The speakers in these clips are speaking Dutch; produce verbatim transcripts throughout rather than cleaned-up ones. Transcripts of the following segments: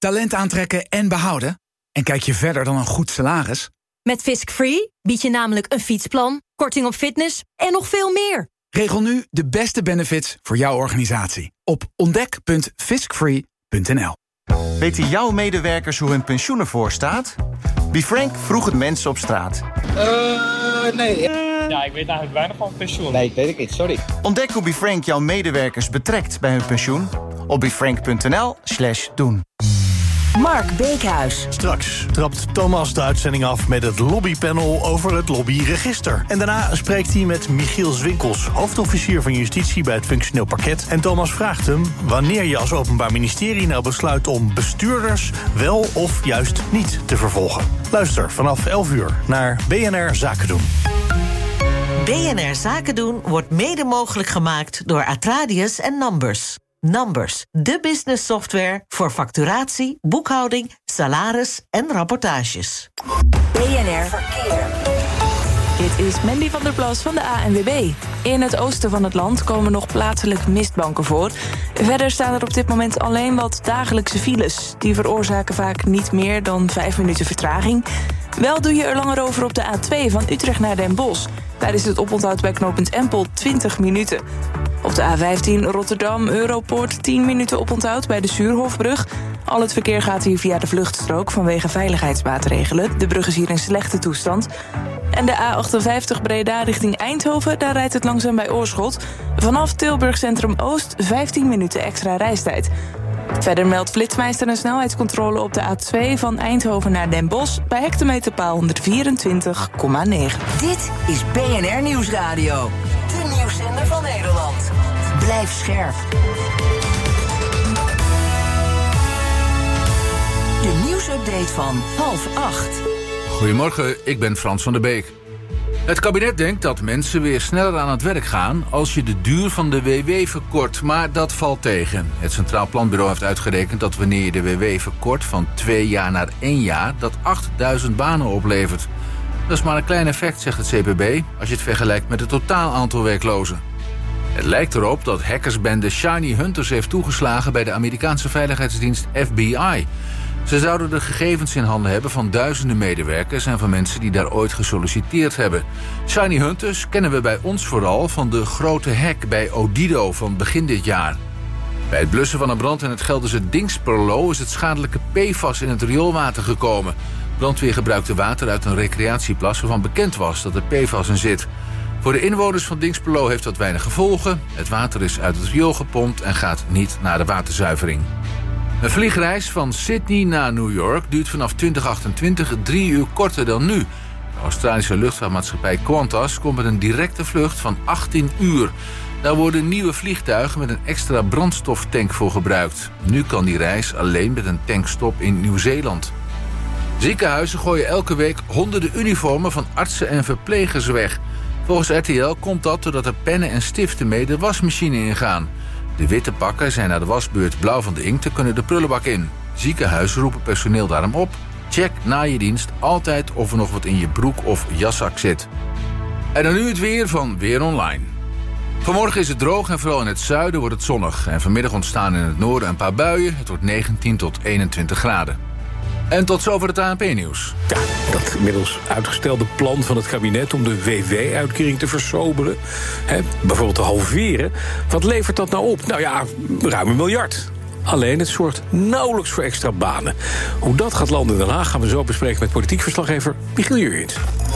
talent aantrekken en behouden? En kijk je verder dan een goed salaris? Met Fisk Free bied je namelijk een fietsplan, korting op fitness en nog veel meer. Regel nu de beste benefits voor jouw organisatie op ontdek punt fiskfree punt n l. Weten jouw medewerkers hoe hun pensioen ervoor staat? BeFrank vroeg het mensen op straat. Uh, nee. Uh... Ja, ik weet eigenlijk weinig van pensioen. Nee, weet ik niet, sorry. Ontdek hoe BeFrank jouw medewerkers betrekt bij hun pensioen op befrank punt n l slash doen. Mark Beekhuis. Straks trapt Thomas de uitzending af met het lobbypanel over het lobbyregister. En daarna spreekt hij met Michiel Zwinkels, hoofdofficier van Justitie bij het functioneel parket. En Thomas vraagt hem wanneer je als Openbaar Ministerie nou besluit om bestuurders wel of juist niet te vervolgen. Luister vanaf elf uur naar B N R Zaken doen. B N R Zaken doen wordt mede mogelijk gemaakt door Atradius en Numbers. Numbers, de business software voor facturatie, boekhouding, salaris en rapportages. B N R Verkeer. Dit is Mandy van der Plas van de A N W B. In het oosten van het land komen nog plaatselijk mistbanken voor. Verder staan er op dit moment alleen wat dagelijkse files. Die veroorzaken vaak niet meer dan vijf minuten vertraging. Wel doe je er langer over op de A twee van Utrecht naar Den Bosch. Daar is het oponthoud bij knooppunt Empel twintig minuten. Op de A vijftien Rotterdam-Europoort tien minuten oponthoud bij de Zuurhofbrug. Al het verkeer gaat hier via de vluchtstrook vanwege veiligheidsmaatregelen. De brug is hier in slechte toestand. En de A achtenvijftig Breda richting Eindhoven, daar rijdt het langzaam bij Oorschot. Vanaf Tilburg Centrum Oost vijftien minuten extra reistijd. Verder meldt Flitsmeister een snelheidscontrole op de A twee van Eindhoven naar Den Bosch bij hectometerpaal honderdvierentwintig komma negen. Dit is B N R Nieuwsradio, de nieuwszender van Nederland. Blijf scherp. De nieuwsupdate van half acht. Goedemorgen, ik ben Frans van der Beek. Het kabinet denkt dat mensen weer sneller aan het werk gaan als je de duur van de W W verkort, maar dat valt tegen. Het Centraal Planbureau heeft uitgerekend dat wanneer je de W W verkort van twee jaar naar één jaar, dat achtduizend banen oplevert. Dat is maar een klein effect, zegt het C P B, als je het vergelijkt met het totaal aantal werklozen. Het lijkt erop dat hackersbende Shiny Hunters heeft toegeslagen bij de Amerikaanse veiligheidsdienst F B I. Ze zouden de gegevens in handen hebben van duizenden medewerkers en van mensen die daar ooit gesolliciteerd hebben. Shiny Hunters kennen we bij ons vooral van de grote hack bij Odido van begin dit jaar. Bij het blussen van een brand in het Gelderse Dingsperlo is het schadelijke P F A S in het rioolwater gekomen. Brandweer gebruikte water uit een recreatieplas waarvan bekend was dat er P F A S in zit. Voor de inwoners van Dingsperlo heeft dat weinig gevolgen. Het water is uit het riool gepompt en gaat niet naar de waterzuivering. Een vliegreis van Sydney naar New York duurt vanaf twintig achtentwintig drie uur korter dan nu. De Australische luchtvaartmaatschappij Qantas komt met een directe vlucht van achttien uur. Daar worden nieuwe vliegtuigen met een extra brandstoftank voor gebruikt. Nu kan die reis alleen met een tankstop in Nieuw-Zeeland. Ziekenhuizen gooien elke week honderden uniformen van artsen en verplegers weg. Volgens R T L komt dat doordat er pennen en stiften mee de wasmachine ingaan. De witte pakken zijn na de wasbeurt blauw van de inkt en kunnen de prullenbak in. Ziekenhuizen roepen personeel daarom op. Check na je dienst altijd of er nog wat in je broek of jaszak zit. En dan nu het weer van Weer Online. Vanmorgen is het droog en vooral in het zuiden wordt het zonnig. En vanmiddag ontstaan in het noorden een paar buien. Het wordt negentien tot eenentwintig graden. En tot zover het A N P-nieuws. Ja, dat inmiddels uitgestelde plan van het kabinet om de W W-uitkering te versoberen, hè, bijvoorbeeld te halveren, wat levert dat nou op? Nou ja, ruim een miljard. Alleen het zorgt nauwelijks voor extra banen. Hoe dat gaat landen in Den Haag gaan we zo bespreken met politiek verslaggever Michiel Jurjens.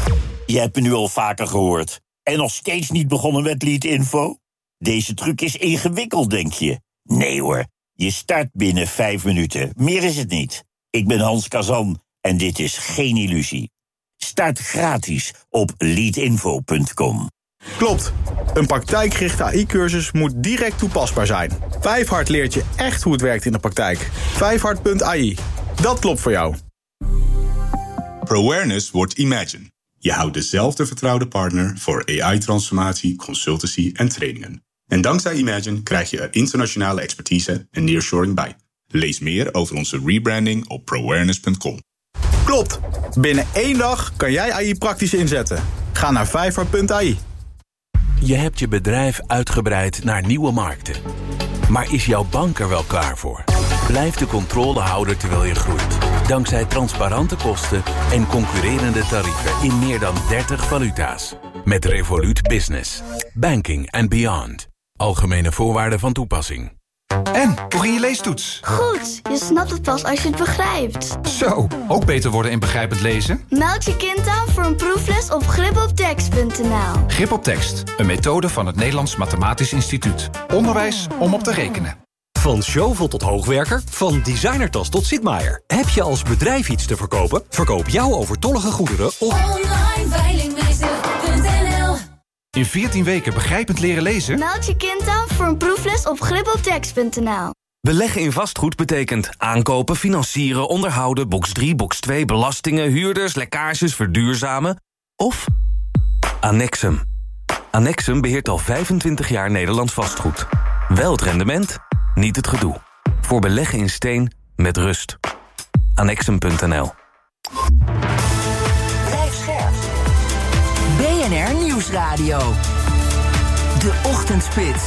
Je hebt me nu al vaker gehoord. En nog steeds niet begonnen met Lead-info? Deze truc is ingewikkeld, denk je? Nee hoor, je start binnen vijf minuten. Meer is het niet. Ik ben Hans Kazan en dit is geen illusie. Start gratis op leadinfo punt com. Klopt. Een praktijkgerichte A I-cursus moet direct toepasbaar zijn. Vijfhart leert je echt hoe het werkt in de praktijk. vijfhart punt A I. Dat klopt voor jou. ProAwareness wordt Imagine. Je houdt dezelfde vertrouwde partner voor A I-transformatie, consultancy en trainingen. En dankzij Imagine krijg je er internationale expertise en nearshoring bij. Lees meer over onze rebranding op proawareness punt com. Klopt. Binnen één dag kan jij A I praktisch inzetten. Ga naar vijfhart punt A I. Je hebt je bedrijf uitgebreid naar nieuwe markten. Maar is jouw bank er wel klaar voor? Blijf de controle houden terwijl je groeit. Dankzij transparante kosten en concurrerende tarieven in meer dan dertig valuta's. Met Revolut Business. Banking and beyond. Algemene voorwaarden van toepassing. En, hoe ging je leestoets? Goed, je snapt het pas als je het begrijpt. Zo, ook beter worden in begrijpend lezen? Meld je kind aan voor een proefles op grip op tekst punt n l. Grip op tekst, een methode van het Nederlands Mathematisch Instituut. Onderwijs om op te rekenen. Van Zjovel tot hoogwerker, van designertas tot Sitmaier. Heb je als bedrijf iets te verkopen? Verkoop jouw overtollige goederen op online veilingmeester punt n l. In veertien weken begrijpend leren lezen? Meld je kind aan voor een proefles op grip op tekst punt n l. Beleggen in vastgoed betekent aankopen, financieren, onderhouden, box drie, box twee, belastingen, huurders, lekkages, verduurzamen. Of Annexum. Annexum beheert al vijfentwintig jaar Nederlands vastgoed. Wel het rendement, niet het gedoe. Voor beleggen in steen met rust. Annexum punt n l. B N R Nieuwsradio. De Ochtendspits.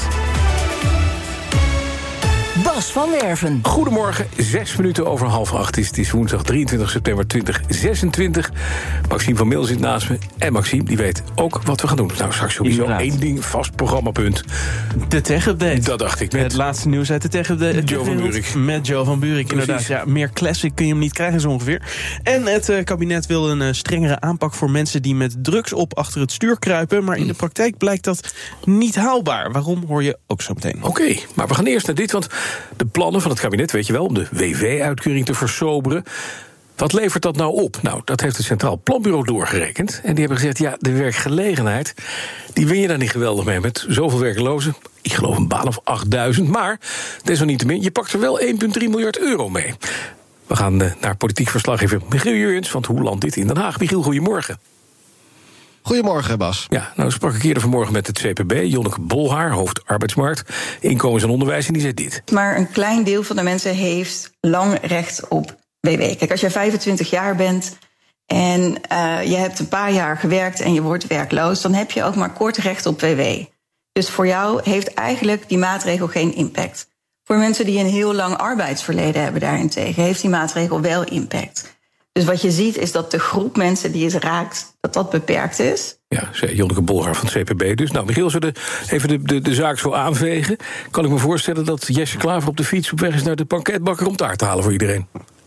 Bas van Werven. Goedemorgen, zes minuten over half acht is. Het is woensdag drieëntwintig september tweeduizend zesentwintig. Maxime van Meel zit naast me. En Maxime, die weet ook wat we gaan doen. Nou, straks sowieso Inderdaad. één ding, vast programmapunt. De tech-update. Dat dacht ik met... Het laatste nieuws uit de tech-update. Joe van Buurik. Met Joe van Buurik, inderdaad. Ja, meer classic kun je hem niet krijgen zo ongeveer. En het uh, kabinet wil een uh, strengere aanpak voor mensen die met drugs op achter het stuur kruipen. Maar in de praktijk blijkt dat niet haalbaar. Waarom, hoor je ook zo meteen. Oké, okay, maar we gaan eerst naar dit, want de plannen van het kabinet, weet je wel, om de W W-uitkering te versoberen. Wat levert dat nou op? Nou, dat heeft het Centraal Planbureau doorgerekend. En die hebben gezegd, ja, de werkgelegenheid, die win je daar niet geweldig mee met zoveel werklozen. Ik geloof een baan of achtduizend, maar desalniettemin, je pakt er wel één komma drie miljard euro mee. We gaan uh, naar politiek verslaggever Michiel Jurjens, want hoe landt dit in Den Haag? Michiel, goedemorgen. Goedemorgen, Bas. Ja, nou sprak ik eerder vanmorgen met het C P B, Jonneke Bolhaar, hoofd arbeidsmarkt, inkomens en onderwijs, en die zei dit. Maar een klein deel van de mensen heeft lang recht op W W. Kijk, als je vijfentwintig jaar bent en uh, je hebt een paar jaar gewerkt en je wordt werkloos, dan heb je ook maar kort recht op W W. Dus voor jou heeft eigenlijk die maatregel geen impact. Voor mensen die een heel lang arbeidsverleden hebben daarentegen, heeft die maatregel wel impact. Dus wat je ziet is dat de groep mensen die het raakt, dat dat beperkt is. Ja, zei Jonneke Bolhaar van het C P B dus. Nou, Michiel, als we de, even de, de, de zaak zo aanvegen, kan ik me voorstellen dat Jesse Klaver op de fiets op weg is naar de banketbakker om taart te halen voor iedereen.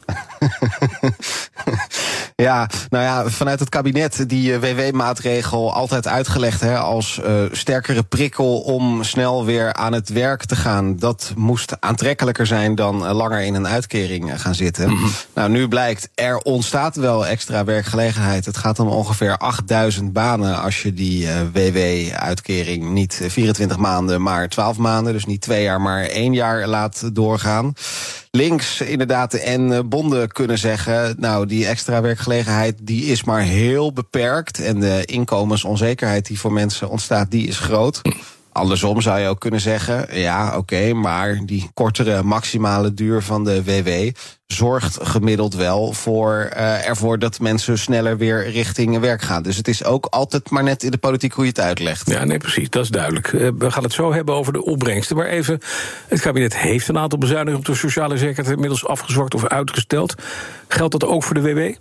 Ja, nou ja, vanuit het kabinet die W W-maatregel altijd uitgelegd hè, als uh, sterkere prikkel om snel weer aan het werk te gaan. Dat moest aantrekkelijker zijn dan uh, langer in een uitkering uh, gaan zitten. Mm-hmm. Nou, nu blijkt, er ontstaat wel extra werkgelegenheid. Het gaat om ongeveer achtduizend banen als je die uh, W W-uitkering niet vierentwintig maanden, maar twaalf maanden, dus niet twee jaar, maar één jaar laat doorgaan. Links inderdaad en bonden kunnen zeggen, nou, die extra werkgelegenheid die is maar heel beperkt en de inkomensonzekerheid die voor mensen ontstaat, die is groot. Andersom zou je ook kunnen zeggen, ja, oké, okay, maar die kortere maximale duur van de W W zorgt gemiddeld wel voor uh, ervoor dat mensen sneller weer richting werk gaan. Dus het is ook altijd maar net in de politiek hoe je het uitlegt. Ja, nee, precies, dat is duidelijk. Uh, we gaan het zo hebben over de opbrengsten. Maar even, het kabinet heeft een aantal bezuinigingen op de sociale zekerheid inmiddels afgezwakt of uitgesteld. Geldt dat ook voor de W W?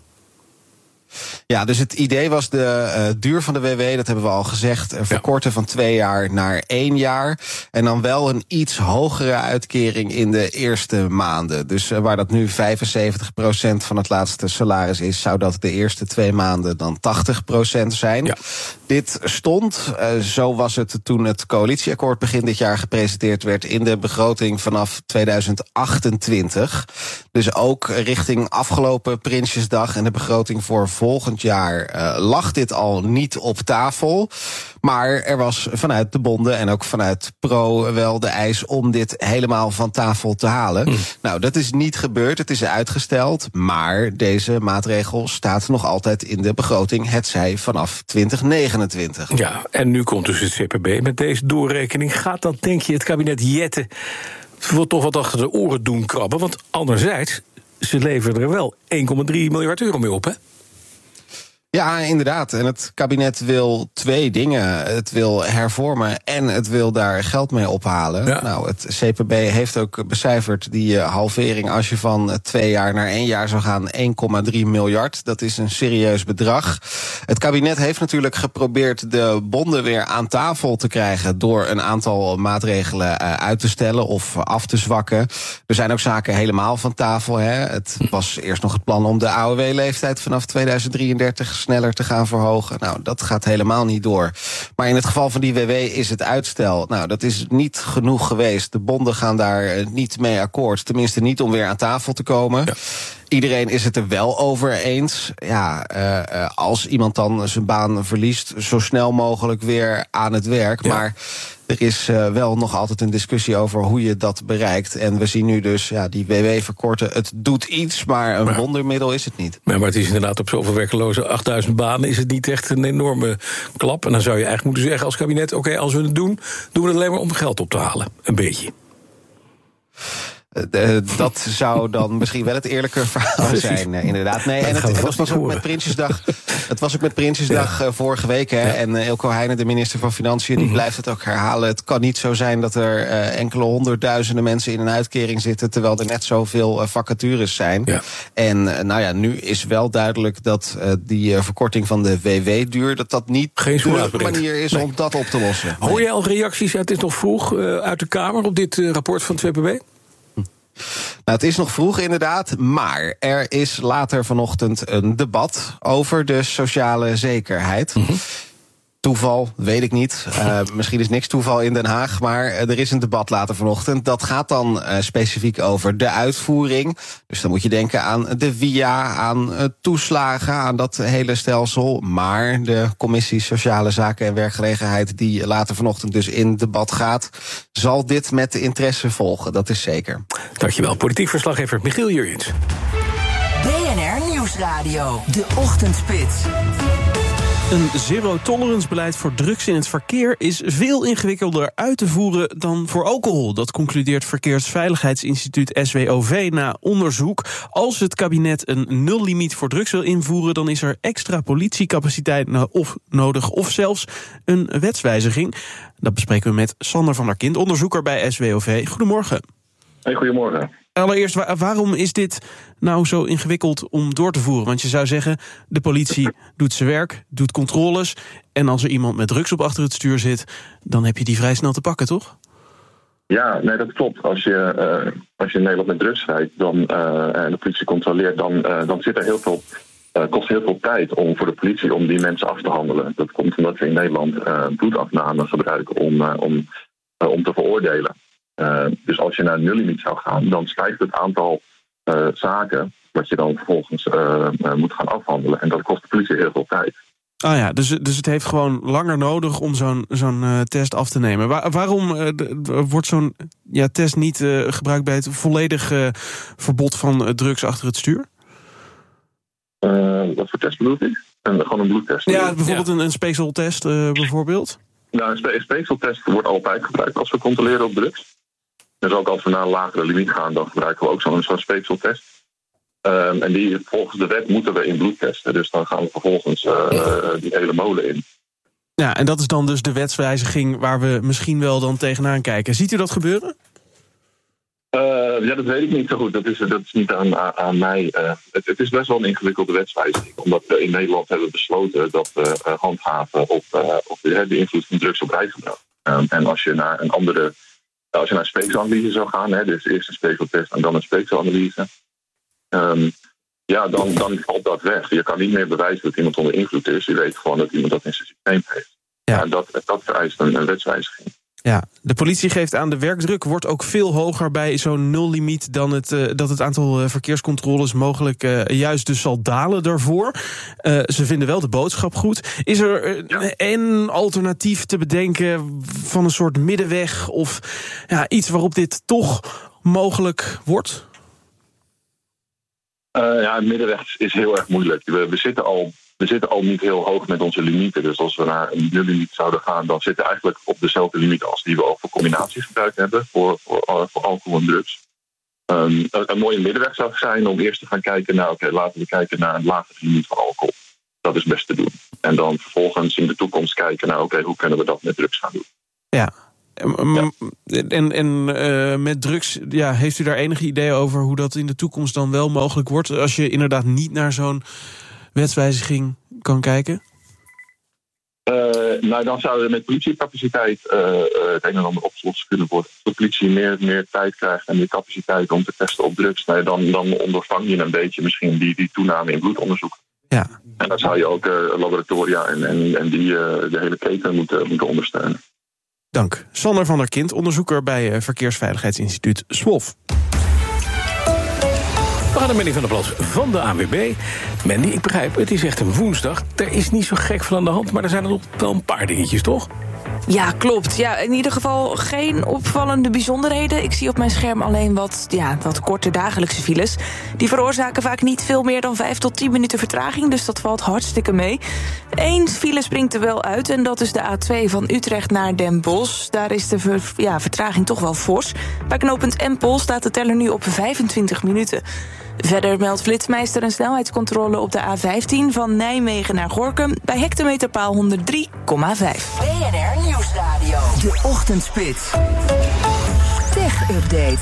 Ja, dus het idee was de uh, duur van de W W, dat hebben we al gezegd, uh, verkorten ja. van twee jaar naar één jaar. En dan wel een iets hogere uitkering in de eerste maanden. Dus uh, waar dat nu vijfenzeventig procent van het laatste salaris is, zou dat de eerste twee maanden dan tachtig procent zijn. Ja. Dit stond, uh, zo was het toen het coalitieakkoord begin dit jaar gepresenteerd werd, in de begroting vanaf tweeduizend achtentwintig. Dus ook richting afgelopen Prinsjesdag en de begroting voor volgend jaar uh, lag dit al niet op tafel. Maar er was vanuit de bonden en ook vanuit Pro wel de eis om dit helemaal van tafel te halen. Mm. Nou, dat is niet gebeurd, het is uitgesteld. Maar deze maatregel staat nog altijd in de begroting, hetzij vanaf twintig negenentwintig. Ja, en nu komt dus het C P B met deze doorrekening. Gaat dan, denk je, het kabinet jetten wordt toch wat achter de oren doen krabben? Want anderzijds, ze leveren er wel één komma drie miljard euro mee op, hè? Ja, inderdaad. En het kabinet wil twee dingen. Het wil hervormen en het wil daar geld mee ophalen. Ja. Nou, het C P B heeft ook becijferd die halvering als je van twee jaar naar één jaar zou gaan, één komma drie miljard. Dat is een serieus bedrag. Het kabinet heeft natuurlijk geprobeerd de bonden weer aan tafel te krijgen door een aantal maatregelen uit te stellen of af te zwakken. Er zijn ook zaken helemaal van tafel. Hè. Het was eerst nog het plan om de A O W-leeftijd vanaf tweeduizend drieëndertig sneller te gaan verhogen. Nou, dat gaat helemaal niet door. Maar in het geval van die W W is het uitstel. Nou, dat is niet genoeg geweest. De bonden gaan daar niet mee akkoord. Tenminste niet om weer aan tafel te komen. Ja. Iedereen is het er wel over eens. Ja, uh, als iemand dan zijn baan verliest, zo snel mogelijk weer aan het werk. Ja. Maar er is uh, wel nog altijd een discussie over hoe je dat bereikt. En we zien nu dus ja, die W W verkorten. Het doet iets, maar een maar, wondermiddel is het niet. Maar, maar het is inderdaad op zoveel werklozen, achtduizend banen, is het niet echt een enorme klap. En dan zou je eigenlijk moeten zeggen als kabinet, oké, okay, als we het doen, doen we het alleen maar om geld op te halen. Een beetje. Uh, dat zou dan misschien wel het eerlijke verhaal zijn, uh, inderdaad. Nee, en het, het was dus ook met Prinsjesdag. Het was ook met Prinsjesdag ja. uh, vorige week. Hè, ja. En uh, Eelco Heijnen, de minister van Financiën, die mm-hmm. blijft het ook herhalen. Het kan niet zo zijn dat er uh, enkele honderdduizenden mensen in een uitkering zitten, terwijl er net zoveel uh, vacatures zijn. Ja. En uh, nou ja, nu is wel duidelijk dat uh, die uh, verkorting van de W W-duur, dat dat niet Geen de manier is nee. om dat op te lossen. Nee. Hoor je al reacties, het is nog vroeg, uh, uit de Kamer op dit uh, rapport van het C P B? Nou, het is nog vroeg inderdaad, maar er is later vanochtend een debat over de sociale zekerheid. Mm-hmm. Toeval, weet ik niet. Uh, misschien is niks toeval in Den Haag, maar uh, er is een debat later vanochtend. Dat gaat dan uh, specifiek over de uitvoering. Dus dan moet je denken aan de V I A, aan uh, toeslagen, aan dat hele stelsel. Maar de Commissie Sociale Zaken en Werkgelegenheid, die later vanochtend dus in debat gaat, zal dit met interesse volgen, dat is zeker. Dankjewel, politiek verslaggever Michiel Jurjens. B N R Nieuwsradio, de Ochtendspits. Een zero-tolerance beleid voor drugs in het verkeer is veel ingewikkelder uit te voeren dan voor alcohol. Dat concludeert Verkeersveiligheidsinstituut S W O V na onderzoek. Als het kabinet een nullimiet voor drugs wil invoeren, dan is er extra politiecapaciteit of nodig of zelfs een wetswijziging. Dat bespreken we met Sander van der Kind, onderzoeker bij S W O V. Goedemorgen. Hey, goedemorgen. Allereerst, waar, waarom is dit nou zo ingewikkeld om door te voeren? Want je zou zeggen, de politie doet zijn werk, doet controles, en als er iemand met drugs op achter het stuur zit, dan heb je die vrij snel te pakken, toch? Ja, nee, dat klopt. Als je, uh, als je in Nederland met drugs rijdt dan, uh, en de politie controleert, dan, uh, dan zit er heel veel, uh, kost heel veel tijd om voor de politie om die mensen af te handelen. Dat komt omdat we in Nederland uh, bloedafname gebruiken om, uh, om, uh, om te veroordelen. Uh, dus als je naar een nullimiet zou gaan, dan stijgt het aantal uh, zaken wat je dan vervolgens uh, uh, moet gaan afhandelen. En dat kost de politie heel veel tijd. Ah ja, dus, dus het heeft gewoon langer nodig om zo'n, zo'n uh, test af te nemen. Waar, waarom uh, d- wordt zo'n ja, test niet uh, gebruikt bij het volledige uh, verbod van uh, drugs achter het stuur? Uh, wat voor test bedoelt u? En, gewoon een bloedtest? Ja, bijvoorbeeld ja. een, een speekseltest uh, bijvoorbeeld? Nou, een spe- speekseltest wordt altijd gebruikt als we controleren op drugs. Dus ook als we naar een lagere limiet gaan, dan gebruiken we ook zo'n, zo'n speekseltest. Um, en die, volgens de wet moeten we in bloed testen. Dus dan gaan we vervolgens uh, die hele molen in. Ja, en dat is dan dus de wetswijziging waar we misschien wel dan tegenaan kijken. Ziet u dat gebeuren? Uh, ja, dat weet ik niet zo goed. Dat is, dat is niet aan, aan, aan mij. Uh, het, het is best wel een ingewikkelde wetswijziging. Omdat we in Nederland hebben besloten dat we uh, handhaven op, uh, op de, de invloed van drugs op rijgedrag. Um, en als je naar een andere... Als je naar een speekselanalyse zou gaan, hè, dus eerst een speekseltest en dan een speekselanalyse, um, ja, dan, dan valt dat weg. Je kan niet meer bewijzen dat iemand onder invloed is. Je weet gewoon dat iemand dat in zijn systeem heeft. Ja. En dat, dat vereist een, een wetswijziging. Ja, de politie geeft aan, de werkdruk wordt ook veel hoger bij zo'n nullimiet dan het, uh, dat het aantal uh, verkeerscontroles mogelijk uh, juist dus zal dalen daarvoor. Uh, ze vinden wel de boodschap goed. Is er uh, ja. een alternatief te bedenken van een soort middenweg of ja, iets waarop dit toch mogelijk wordt? Uh, ja, middenweg is heel erg moeilijk. We, we, zitten al, we zitten al niet heel hoog met onze limieten. Dus als we naar een nullimiet zouden gaan, dan zitten we eigenlijk op dezelfde limiet als die we ook voor combinatiegebruik hebben, voor, voor, voor alcohol en drugs. Um, een, een mooie middenweg zou zijn om eerst te gaan kijken naar, oké, okay, laten we kijken naar een lager limiet van alcohol. dat is best te doen. En dan vervolgens in de toekomst kijken naar, oké, okay, hoe kunnen we dat met drugs gaan doen? Ja. Ja. En, en uh, met drugs, ja, heeft u daar enige idee over hoe dat in de toekomst dan wel mogelijk wordt? Als je inderdaad niet naar zo'n wetswijziging kan kijken? Uh, nou, dan zou er met politiecapaciteit uh, uh, het een en ander opgelost kunnen worden. Als de politie meer, meer tijd krijgt en meer capaciteit om te testen op drugs, nou, dan, dan ondervang je een beetje misschien die, die toename in bloedonderzoek. Ja. En dan zou je ook uh, laboratoria en, en, en die uh, de hele keten moeten, moeten ondersteunen. Dank. Sander van der Kind, onderzoeker bij uh, Verkeersveiligheidsinstituut S W O F. We gaan naar Mandy van der Plas van de A N W B. Mandy, ik begrijp, het is echt een woensdag. Er is niet zo gek van aan de hand, maar er zijn er nog wel een paar dingetjes, toch? Ja, klopt. Ja, in ieder geval geen opvallende bijzonderheden. Ik zie op mijn scherm alleen wat, ja, wat korte dagelijkse files. Die veroorzaken vaak niet veel meer dan vijf tot tien minuten vertraging, dus dat valt hartstikke mee. Eén file springt er wel uit en dat is de A twee van Utrecht naar Den Bosch. Daar is de ver, ja, vertraging toch wel fors. Bij knooppunt Empel staat de teller nu op vijfentwintig minuten. Verder meldt Flitsmeister een snelheidscontrole op de A vijftien van Nijmegen naar Gorinchem bij hectometerpaal honderd drie komma vijf. B N R Nieuwsradio. De Ochtendspits. Tech-update.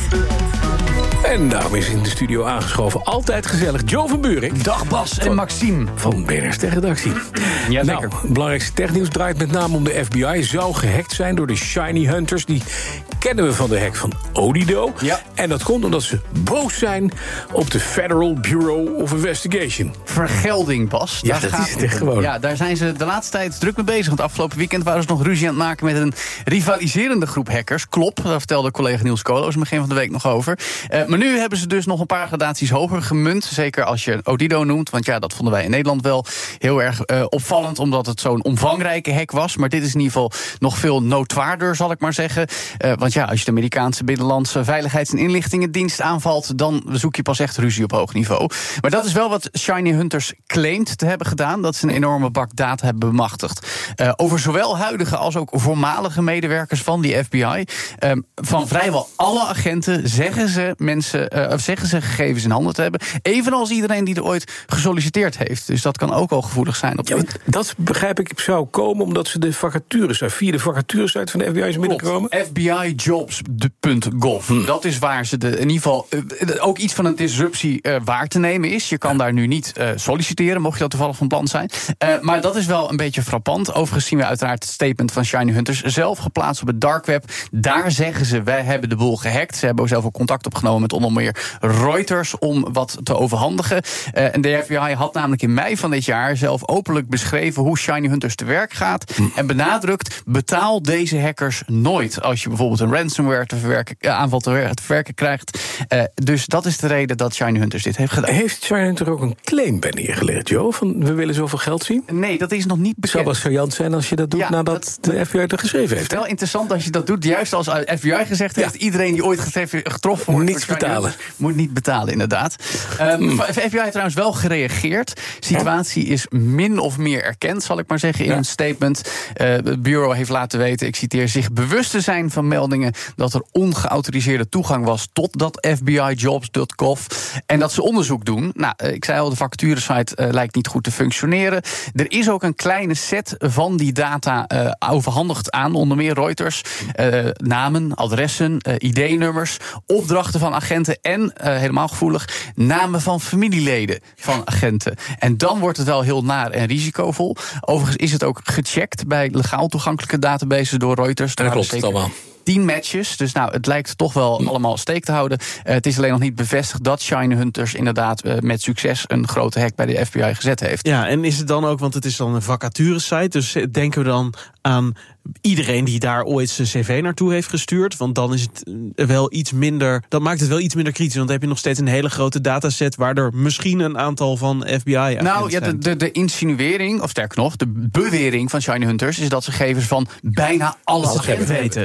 En daarom is in de studio aangeschoven altijd gezellig Jo van Buurik. Dag Bas en Maxime. Van B N R's Tech-redactie. Ja, nou, belangrijkste technieuws draait met name om de F B I. Zou gehackt zijn door de Shiny Hunters. Die kennen we van de hack van Odido. Ja. En dat komt omdat ze boos zijn op de Federal Bureau of Investigation. Vergelding, Bas. Ja, dat is het echt gewoon. Ja, daar zijn ze de laatste tijd druk mee bezig. Want afgelopen weekend waren ze nog ruzie aan het maken met een rivaliserende groep hackers. Klop, daar vertelde collega Niels Koolhoos begin van de week nog over. Uh, maar nu hebben ze dus nog een paar gradaties hoger gemunt. Zeker als je Odido noemt. Want ja, dat vonden wij in Nederland wel heel erg uh, opvallend. Omdat het zo'n omvangrijke hack was. Maar dit is in ieder geval nog veel noodwaarder, zal ik maar zeggen. Uh, want ja, als je de Amerikaanse Binnenlandse Veiligheids- en Inlichtingendienst aanvalt, dan zoek je pas echt ruzie op hoog niveau. Maar dat is wel wat Shiny Hunters claimt te hebben gedaan. Dat ze een enorme bak data hebben bemachtigd. Uh, over zowel huidige als ook voormalige medewerkers van die F B I. Uh, van vrijwel alle agenten zeggen ze mensen, uh, of zeggen ze gegevens in handen te hebben. Evenals iedereen die er ooit gesolliciteerd heeft. Dus dat kan ook al gevoelig zijn. Op ja, dat begrijp ik zou komen omdat ze de vacatures, via de vacaturesite van de F B I is binnengekomen. F B I jobs punt gov. Hm. Dat is waar ze de, in ieder geval uh, ook iets van een disruptie uh, waar te nemen is. Je kan daar nu niet uh, solliciteren, mocht je dat toevallig van plan zijn. Uh, maar dat is wel een beetje frappant. Overigens zien we uiteraard het statement van Shiny Hunters zelf geplaatst op het dark web. Daar zeggen ze, wij hebben de boel gehackt. Ze hebben ook zelf ook contact opgenomen met onder meer Reuters om wat te overhandigen. Uh, en de F B I had namelijk in mei van dit jaar zelf openlijk beschreven hoe Shiny Hunters te werk gaat. Hm. En benadrukt, betaal deze hackers nooit als je bijvoorbeeld een ransomware te verwerken, uh, aanval te, ver, te verwerken krijgt. Uh, dus dat is de reden dat Shiny Hunters dit heeft gedaan. Heeft Shiny Hunter ook een claim bij neergelegd, Jo? Van we willen zoveel geld zien? Nee, dat is nog niet bekend. Zou wel saillant zijn als je dat doet ja, nadat dat, de F B I er geschreven heeft. Wel interessant als je dat doet, juist als F B I gezegd heeft, ja. Iedereen die ooit getroffen wordt, niets betalen. Moet niet betalen, inderdaad. Um, mm. F B I heeft trouwens wel gereageerd. De situatie is min of meer erkend, zal ik maar zeggen, in ja. een statement. Uh, het bureau heeft laten weten, ik citeer, zich bewust te zijn van meldingen dat er ongeautoriseerde toegang was tot dat F B I jobs punt gov en dat ze onderzoek doen. Nou, ik zei al, de vacaturesite uh, lijkt niet goed te functioneren. Er is ook een kleine set van die data uh, overhandigd aan onder meer Reuters. Uh, namen, adressen, uh, I D-nummers, opdrachten van agenten en, uh, helemaal gevoelig, namen van familieleden van agenten. En dan wordt het wel heel naar en risicovol. Overigens is het ook gecheckt bij legaal toegankelijke databases door Reuters. Dat klopt het allemaal. tien matches, dus nou, het lijkt toch wel allemaal steek te houden. Uh, het is alleen nog niet bevestigd dat Shiny Hunters inderdaad uh, met succes een grote hack bij de F B I gezet heeft. Ja, en is het dan ook, want het is dan een vacaturesite, dus denken we dan aan iedereen die daar ooit zijn cv naartoe heeft gestuurd, want dan is het wel iets minder, dat maakt het wel iets minder kritisch, want dan heb je nog steeds een hele grote dataset waar er misschien een aantal van F B I agenten Nou ja, de, de, de insinuering, of sterker nog, de bewering van Shiny Hunters is dat ze gegevens van bijna alle agenten weten. weten. Dus niet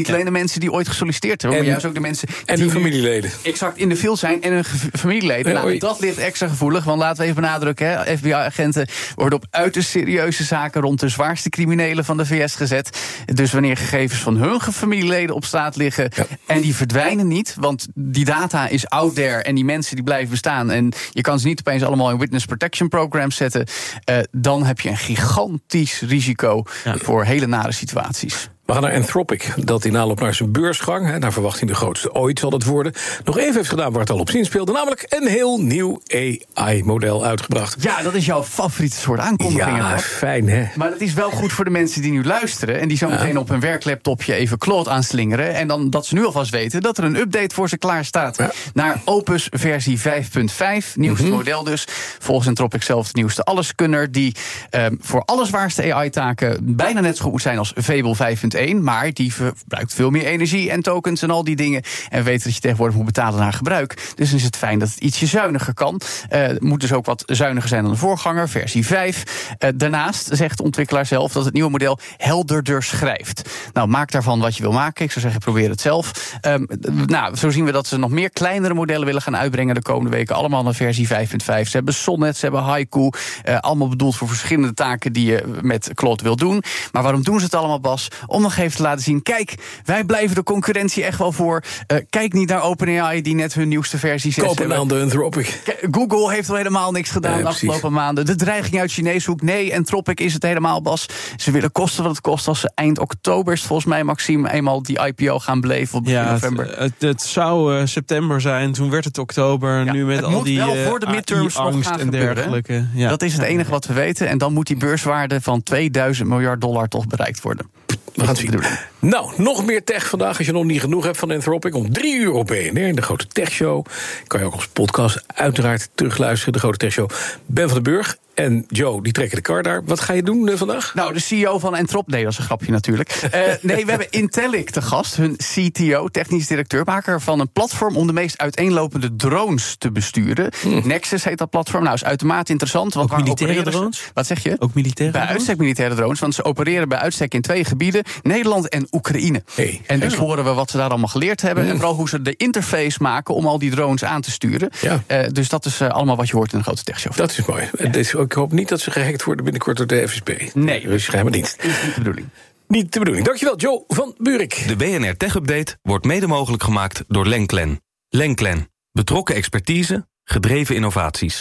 niet alleen de mensen die ooit gesolliciteerd hebben, En- maar juist ook de mensen en die hun nu familieleden. exact in de field zijn en hun ge- familieleden. Ja, Nou, oei. dat ligt extra gevoelig, want laten we even benadrukken, hè, F B I-agenten worden op uiterst serieuze zaken rond de zwaarste criminelen van de V S gezet. Dus wanneer gegevens van hun ge- familieleden op straat liggen en die verdwijnen niet, want die data is out there en die mensen die blijven bestaan en je kan ze niet opeens allemaal in witness protection programs zetten, uh, dan heb je een gigantisch risico voor hele nare situaties. We gaan naar Anthropic, dat in aanloop naar zijn beursgang, hè, naar verwachting de grootste ooit zal het worden, nog even heeft gedaan waar het al op zinspeelde, namelijk een heel nieuw A I-model uitgebracht. Ja, dat is jouw favoriete soort aankondiging. Ja, Rob. fijn hè. Maar het is wel goed voor de mensen die nu luisteren en die zo meteen op hun werklaptopje even Claude aanslingeren en dan dat ze nu alvast weten dat er een update voor ze klaar staat Ja. naar Opus versie vijf punt vijf, nieuwste Mhm. model dus. Volgens Anthropic zelf de nieuwste alleskunner die um, voor alle zwaarste A I-taken bijna net zo goed moet zijn als Fable vijf punt één, maar die verbruikt veel meer energie en tokens en al die dingen en weet dat je tegenwoordig moet betalen naar gebruik. Dus dan is het fijn dat het ietsje zuiniger kan. Uh, het moet dus ook wat zuiniger zijn dan de voorganger, versie vijf. Uh, daarnaast zegt de ontwikkelaar zelf dat het nieuwe model helderder schrijft. Nou, maak daarvan wat je wil maken. Ik zou zeggen, probeer het zelf. Um, nou, zo zien we dat ze nog meer kleinere modellen willen gaan uitbrengen de komende weken. Allemaal naar versie vijf punt vijf. Ze hebben Sonnet, ze hebben Haiku. Uh, allemaal bedoeld voor verschillende taken die je met Claude wil doen. Maar waarom doen ze het allemaal, Bas? Om nog even te laten zien, kijk, wij blijven de concurrentie echt wel voor. Uh, kijk niet naar OpenAI die net hun nieuwste versie zes Kopen hebben. aan de Anthropic. K- Google heeft al helemaal niks gedaan Nee, de afgelopen precies. maanden. De dreiging uit Chinese hoek, nee, Anthropic is het helemaal, Bas. Ze willen kosten wat het kost als ze eind oktober, is het volgens mij, Maxime, eenmaal die I P O gaan beleven op begin Ja, november. het, het, het zou uh, september zijn, toen werd het oktober. Ja, nu met het al moet die wel uh, voor de midterms nog angst gaan en gebeuren, dergelijke. Ja. Dat is het enige wat we weten. En dan moet die beurswaarde van tweeduizend miljard dollar toch bereikt worden. We gaan het zien. Nou, nog meer tech vandaag als je nog niet genoeg hebt van Anthropic. Om drie uur op B N R in de Grote Techshow. Kan je ook als podcast uiteraard terugluisteren. De Grote Techshow. Ben van den Burg en Joe, die trekken de kar daar. Wat ga je doen uh, vandaag? Nou, de C E O van Anthropic... Nee, dat is een grapje natuurlijk. Uh, nee, we hebben Intellic te gast. Hun C T O, technisch directeur, maker van een platform om de meest uiteenlopende drones te besturen. Hm. Nexus heet dat platform. Nou, is uitermate interessant. Want ook militaire drones? Ze, wat zeg je? Ook militaire Bij drones? uitstek militaire drones, want ze opereren bij uitstek in twee gebieden. Nederland en Oekraïne. Hey. En dus horen we wat ze daar allemaal geleerd hebben. Hm. En vooral hoe ze de interface maken om al die drones aan te sturen. Ja. Uh, dus dat is uh, allemaal wat je hoort in een grote techshow. Dat is mooi. Ja. Dus ik hoop niet dat ze gehackt worden binnenkort door de F S B. Nee. Dat is geheime dienst. Dat is niet de bedoeling. Niet de bedoeling. Dankjewel, Joe van Buurik. De B N R Tech Update wordt mede mogelijk gemaakt door Lenklen. Lenklen. Betrokken expertise, gedreven innovaties.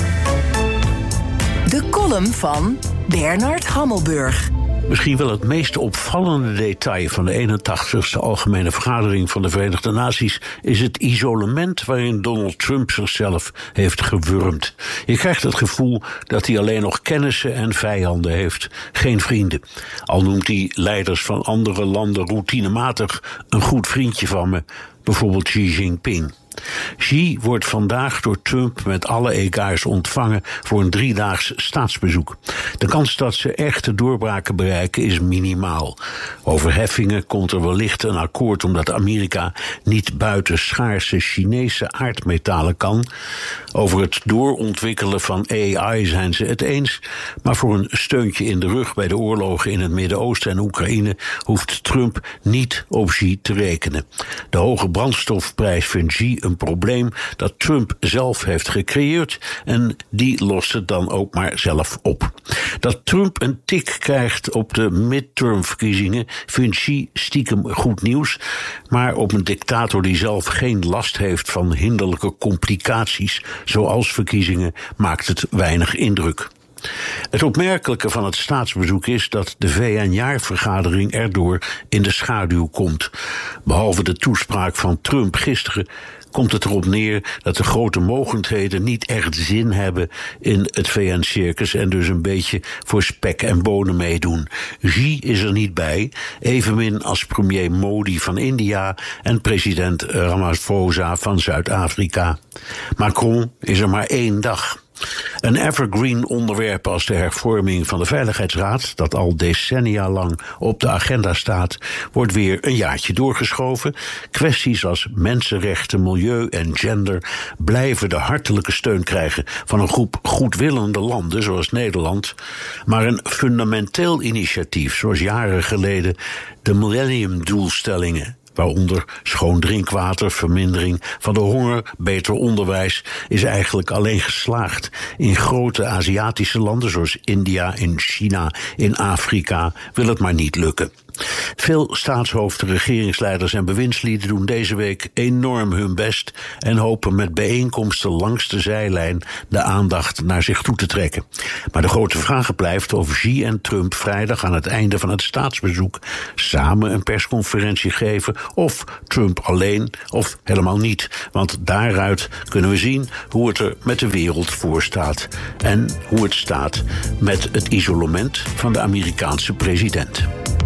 De column van Bernard Hammelburg. Misschien wel het meest opvallende detail van de eenentachtigste Algemene Vergadering van de Verenigde Naties is het isolement waarin Donald Trump zichzelf heeft gewurmd. Je krijgt het gevoel dat hij alleen nog kennissen en vijanden heeft, geen vrienden. Al noemt hij leiders van andere landen routinematig een goed vriendje van me, bijvoorbeeld Xi Jinping. Xi wordt vandaag door Trump met alle egaars ontvangen voor een driedaags staatsbezoek. De kans dat ze echte doorbraken bereiken is minimaal. Over heffingen komt er wellicht een akkoord omdat Amerika niet buiten schaarse Chinese aardmetalen kan. Over het doorontwikkelen van A I zijn ze het eens, maar voor een steuntje in de rug bij de oorlogen in het Midden-Oosten en Oekraïne hoeft Trump niet op Xi te rekenen. De hoge brandstofprijs vindt Xi een probleem dat Trump zelf heeft gecreëerd en die lost het dan ook maar zelf op. Dat Trump een tik krijgt op de midtermverkiezingen vindt Xi stiekem goed nieuws, maar op een dictator die zelf geen last heeft van hinderlijke complicaties zoals verkiezingen maakt het weinig indruk. Het opmerkelijke van het staatsbezoek is dat de V N-jaarvergadering erdoor in de schaduw komt. Behalve de toespraak van Trump gisteren komt het erop neer dat de grote mogendheden niet echt zin hebben in het V N-circus en dus een beetje voor spek en bonen meedoen. Xi is er niet bij, evenmin als premier Modi van India en president Ramaphosa van Zuid-Afrika. Macron is er maar één dag. Een evergreen onderwerp als de hervorming van de Veiligheidsraad, dat al decennia lang op de agenda staat, wordt weer een jaartje doorgeschoven. Kwesties als mensenrechten, milieu en gender blijven de hartelijke steun krijgen van een groep goedwillende landen zoals Nederland. Maar een fundamenteel initiatief, zoals jaren geleden de millenniumdoelstellingen, waaronder schoon drinkwater, vermindering van de honger, beter onderwijs, is eigenlijk alleen geslaagd in grote Aziatische landen zoals India, in China, in Afrika, wil het maar niet lukken. Veel staatshoofden, regeringsleiders en bewindslieden doen deze week enorm hun best en hopen met bijeenkomsten langs de zijlijn de aandacht naar zich toe te trekken. Maar de grote vraag blijft of Xi en Trump vrijdag aan het einde van het staatsbezoek samen een persconferentie geven, of Trump alleen of helemaal niet. Want daaruit kunnen we zien hoe het er met de wereld voor staat en hoe het staat met het isolement van de Amerikaanse president.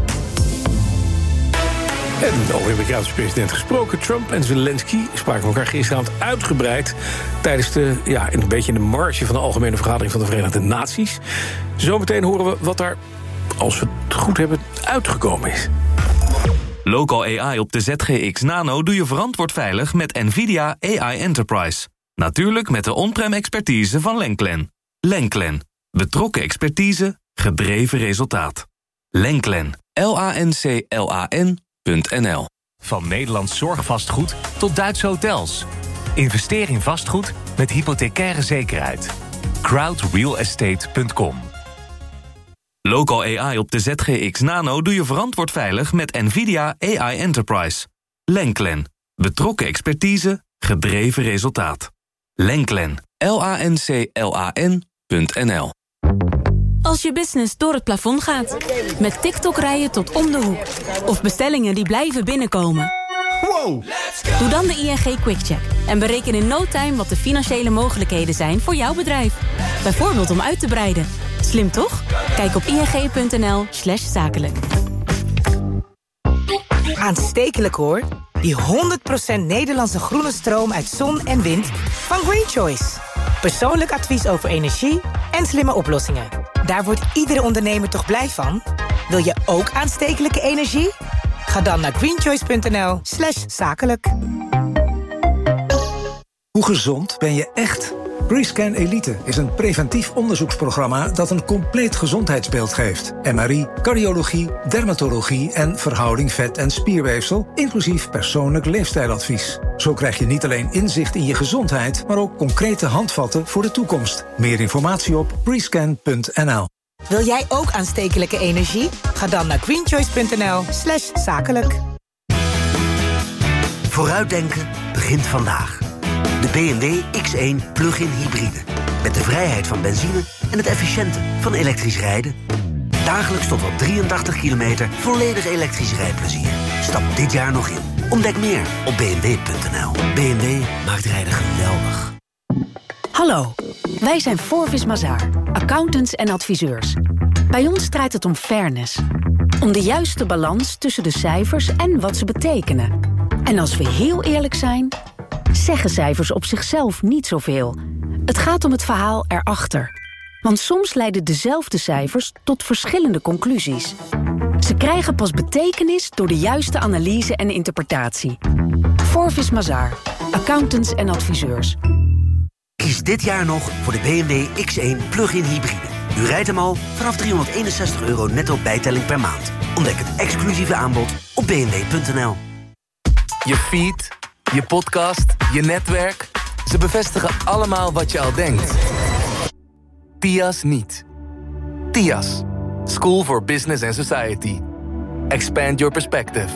En over de Amerikaanse president gesproken. Trump en Zelensky spraken elkaar gisteravond uitgebreid tijdens de, ja, een beetje in de marge van de Algemene Vergadering van de Verenigde Naties. Zometeen horen we wat daar, als we het goed hebben, uitgekomen is. Local A I op de Z G X Nano doe je verantwoord veilig met NVIDIA A I Enterprise. Natuurlijk met de on-prem expertise van Lenklen. Lenklen. Betrokken expertise, gedreven resultaat. Lenklen. L A N C L A N punt N L. Van Nederlands zorgvastgoed tot Duitse hotels. Investeer in vastgoed met hypothecaire zekerheid. crowd real estate punt com. Local A I op de Z G X Nano doe je verantwoord veilig met NVIDIA A I Enterprise. Lenklen. Betrokken expertise, gedreven resultaat. Lenklen. L A N C L A N punt N L. Als je business door het plafond gaat. Met TikTok rijden tot om de hoek. Of bestellingen die blijven binnenkomen. Wow! Doe dan de I N G QuickCheck. En bereken in no time wat de financiële mogelijkheden zijn voor jouw bedrijf. Bijvoorbeeld om uit te breiden. Slim toch? Kijk op ing.nl slash zakelijk. Aanstekelijk hoor. Die honderd procent Nederlandse groene stroom uit zon en wind van Green Choice. Persoonlijk advies over energie en slimme oplossingen. Daar wordt iedere ondernemer toch blij van? Wil je ook aanstekelijke energie? Ga dan naar greenchoice.nl slash zakelijk. Hoe gezond ben je echt? Rescan Elite is een preventief onderzoeksprogramma dat een compleet gezondheidsbeeld geeft. M R I, cardiologie, dermatologie en verhouding vet- en spierweefsel, inclusief persoonlijk leefstijladvies. Zo krijg je niet alleen inzicht in je gezondheid, maar ook concrete handvatten voor de toekomst. Meer informatie op rescan punt n l. Wil jij ook aanstekelijke energie? Ga dan naar greenchoice.nl slash zakelijk. Vooruitdenken begint vandaag. De B M W X één plug-in hybride. Met de vrijheid van benzine en het efficiënte van elektrisch rijden. Dagelijks tot wel drieëntachtig kilometer volledig elektrisch rijplezier. Stap dit jaar nog in. Ontdek meer op b m w punt n l. B M W maakt rijden geweldig. Hallo, wij zijn Forvis Mazars, accountants en adviseurs. Bij ons draait het om fairness. Om de juiste balans tussen de cijfers en wat ze betekenen. En als we heel eerlijk zijn, zeggen cijfers op zichzelf niet zoveel. Het gaat om het verhaal erachter. Want soms leiden dezelfde cijfers tot verschillende conclusies. Ze krijgen pas betekenis door de juiste analyse en interpretatie. Forvis Mazars, accountants en adviseurs. Kies dit jaar nog voor de B M W X één plug-in hybride. U rijdt hem al vanaf driehonderdeenenzestig euro netto bijtelling per maand. Ontdek het exclusieve aanbod op b m w punt n l. Je feed, je podcast, je netwerk. Ze bevestigen allemaal wat je al denkt. T I A S niet. T I A S. School for Business and Society. Expand your perspective.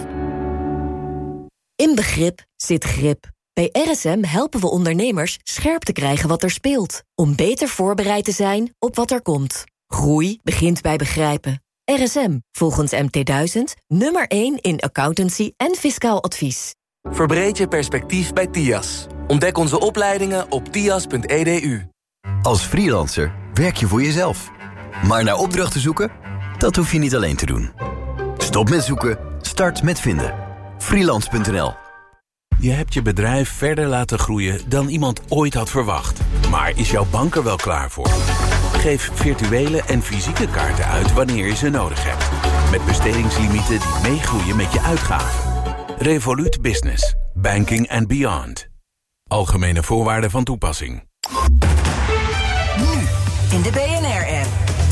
In begrip zit grip. Bij R S M helpen we ondernemers scherp te krijgen wat er speelt. Om beter voorbereid te zijn op wat er komt. Groei begint bij begrijpen. R S M, volgens M T duizend, nummer één in accountancy en fiscaal advies. Verbreed je perspectief bij T I A S. Ontdek onze opleidingen op tias punt e d u. Als freelancer werk je voor jezelf. Maar naar opdrachten zoeken? Dat hoef je niet alleen te doen. Stop met zoeken, start met vinden. freelance punt n l. Je hebt je bedrijf verder laten groeien dan iemand ooit had verwacht. Maar is jouw bank er wel klaar voor? Geef virtuele en fysieke kaarten uit wanneer je ze nodig hebt. Met bestedingslimieten die meegroeien met je uitgaven. Revolut Business. Banking and beyond. Algemene voorwaarden van toepassing. Nu in de B N R-app.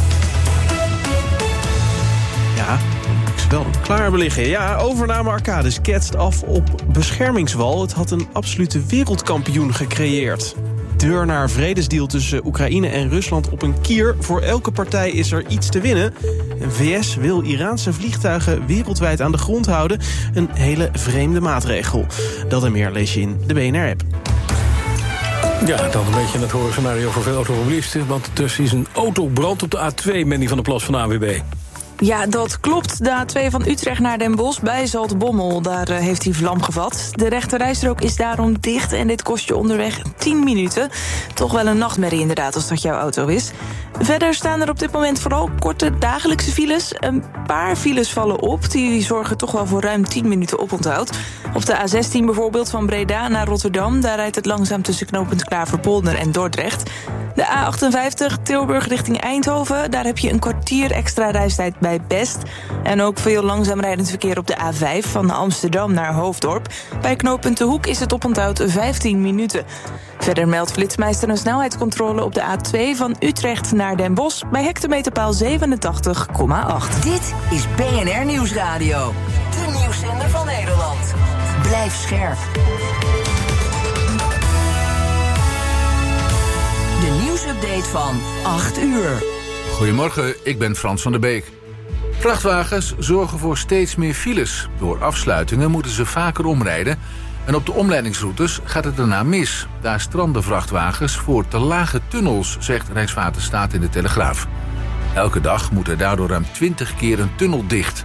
Ja, ik wel klaar hebben liggen. Ja, overname Arcades ketst af op beschermingswal. Het had een absolute wereldkampioen gecreëerd. Deur naar vredesdeal tussen Oekraïne en Rusland op een kier. Voor elke partij is er iets te winnen. En V S wil Iraanse vliegtuigen wereldwijd aan de grond houden. Een hele vreemde maatregel. Dat en meer lees je in de B N R-app. Ja, dan een beetje het horrorscenario voor veel automobilisten. Want tussen is een autobrand op de A twee, Mandy van der Plas van de A N W B. Ja, dat klopt. De A twee van Utrecht naar Den Bosch bij Zaltbommel. Daar uh, heeft hij vlam gevat. De rechterrijstrook is daarom dicht en dit kost je onderweg tien minuten. Toch wel een nachtmerrie inderdaad, als dat jouw auto is. Verder staan er op dit moment vooral korte dagelijkse files. Een paar files vallen op. Die zorgen toch wel voor ruim tien minuten oponthoud. Op de A zestien bijvoorbeeld van Breda naar Rotterdam. Daar rijdt het langzaam tussen knooppunt Klaverpolder en Dordrecht. De A achtenvijftig Tilburg richting Eindhoven. Daar heb je een kwartier extra reistijd bij Best. En ook veel langzaam rijdend verkeer op de A vijf van Amsterdam naar Hoofddorp. Bij knooppunt De Hoek is het oponthoud vijftien minuten. Verder meldt Flitsmeister een snelheidscontrole op de A twee van Utrecht naar Den Bosch bij hectometerpaal zevenentachtig komma acht. Dit is B N R Nieuwsradio. De nieuwszender van Nederland. Blijf scherp. De nieuwsupdate van acht uur. Goedemorgen, ik ben Frans van der Beek. Vrachtwagens zorgen voor steeds meer files. Door afsluitingen moeten ze vaker omrijden. En op de omleidingsroutes gaat het daarna mis. Daar stranden vrachtwagens voor te lage tunnels, zegt Rijkswaterstaat in de Telegraaf. Elke dag moet er daardoor ruim twintig keer een tunnel dicht.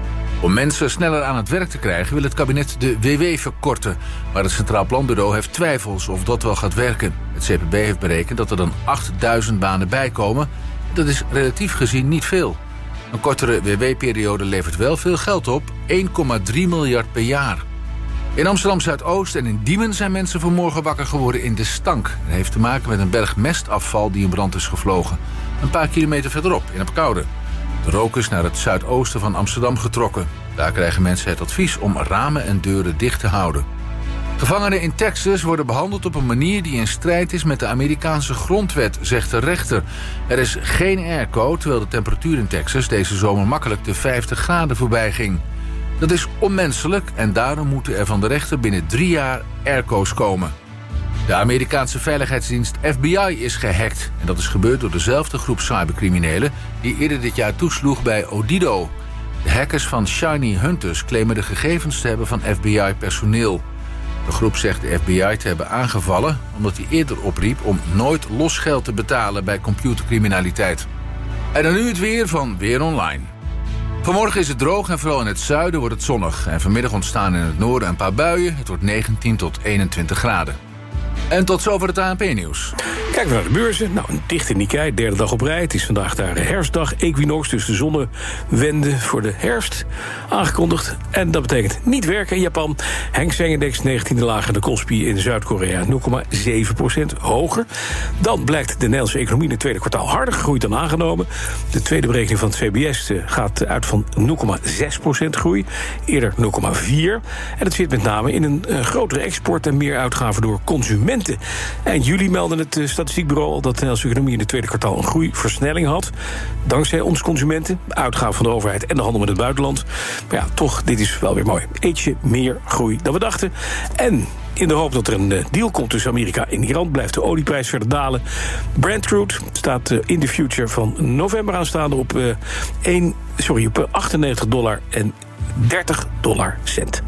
Om mensen sneller aan het werk te krijgen wil het kabinet de W W verkorten. Maar het Centraal Planbureau heeft twijfels of dat wel gaat werken. Het C P B heeft berekend dat er dan achtduizend banen bijkomen. Dat is relatief gezien niet veel. Een kortere W W-periode levert wel veel geld op, één komma drie miljard per jaar. In Amsterdam-Zuidoost en in Diemen zijn mensen vanmorgen wakker geworden in de stank. Dat heeft te maken met een berg mestafval die in brand is gevlogen. Een paar kilometer verderop, in Apeldoorn. De rook is naar het zuidoosten van Amsterdam getrokken. Daar krijgen mensen het advies om ramen en deuren dicht te houden. Gevangenen in Texas worden behandeld op een manier die in strijd is met de Amerikaanse grondwet, zegt de rechter. Er is geen airco, terwijl de temperatuur in Texas deze zomer makkelijk de vijftig graden voorbij ging. Dat is onmenselijk en daarom moeten er van de rechter binnen drie jaar airco's komen. De Amerikaanse veiligheidsdienst F B I is gehackt. En dat is gebeurd door dezelfde groep cybercriminelen die eerder dit jaar toesloeg bij Odido. De hackers van Shiny Hunters claimen de gegevens te hebben van F B I-personeel. De groep zegt de F B I te hebben aangevallen omdat hij eerder opriep om nooit losgeld te betalen bij computercriminaliteit. En dan nu het weer van Weer Online. Vanmorgen is het droog en vooral in het zuiden wordt het zonnig. En vanmiddag ontstaan in het noorden een paar buien. Het wordt negentien tot eenentwintig graden. En tot zover het A N P-nieuws. Kijken we naar de beurzen. Nou, een dichte Nikkei, derde dag op rij. Het is vandaag daar herfstdag, equinox, dus de zonnewende voor de herfst aangekondigd. En dat betekent niet werken in Japan. Hang Seng Index negentiende lager, de Kospi in Zuid-Korea nul komma zeven procent hoger. Dan blijkt de Nederlandse economie in het tweede kwartaal harder gegroeid dan aangenomen. De tweede berekening van het V B S gaat uit van nul komma zes procent groei. Eerder nul komma vier. En dat zit met name in een uh, grotere export en meer uitgaven door consumenten. Eind juli meldde het uh, statistiekbureau al dat de Nederlandse economie in het tweede kwartaal een groeiversnelling had. Dankzij ons consumenten, uitgaven van de overheid en de handel met het buitenland. Maar ja, toch, dit is wel weer mooi. Ietsje meer groei dan we dachten. En in de hoop dat er een deal komt tussen Amerika en Iran blijft de olieprijs verder dalen. Brent crude staat in de future van november aanstaande op, uh, één, sorry, op achtennegentig dollar en dertig dollar cent.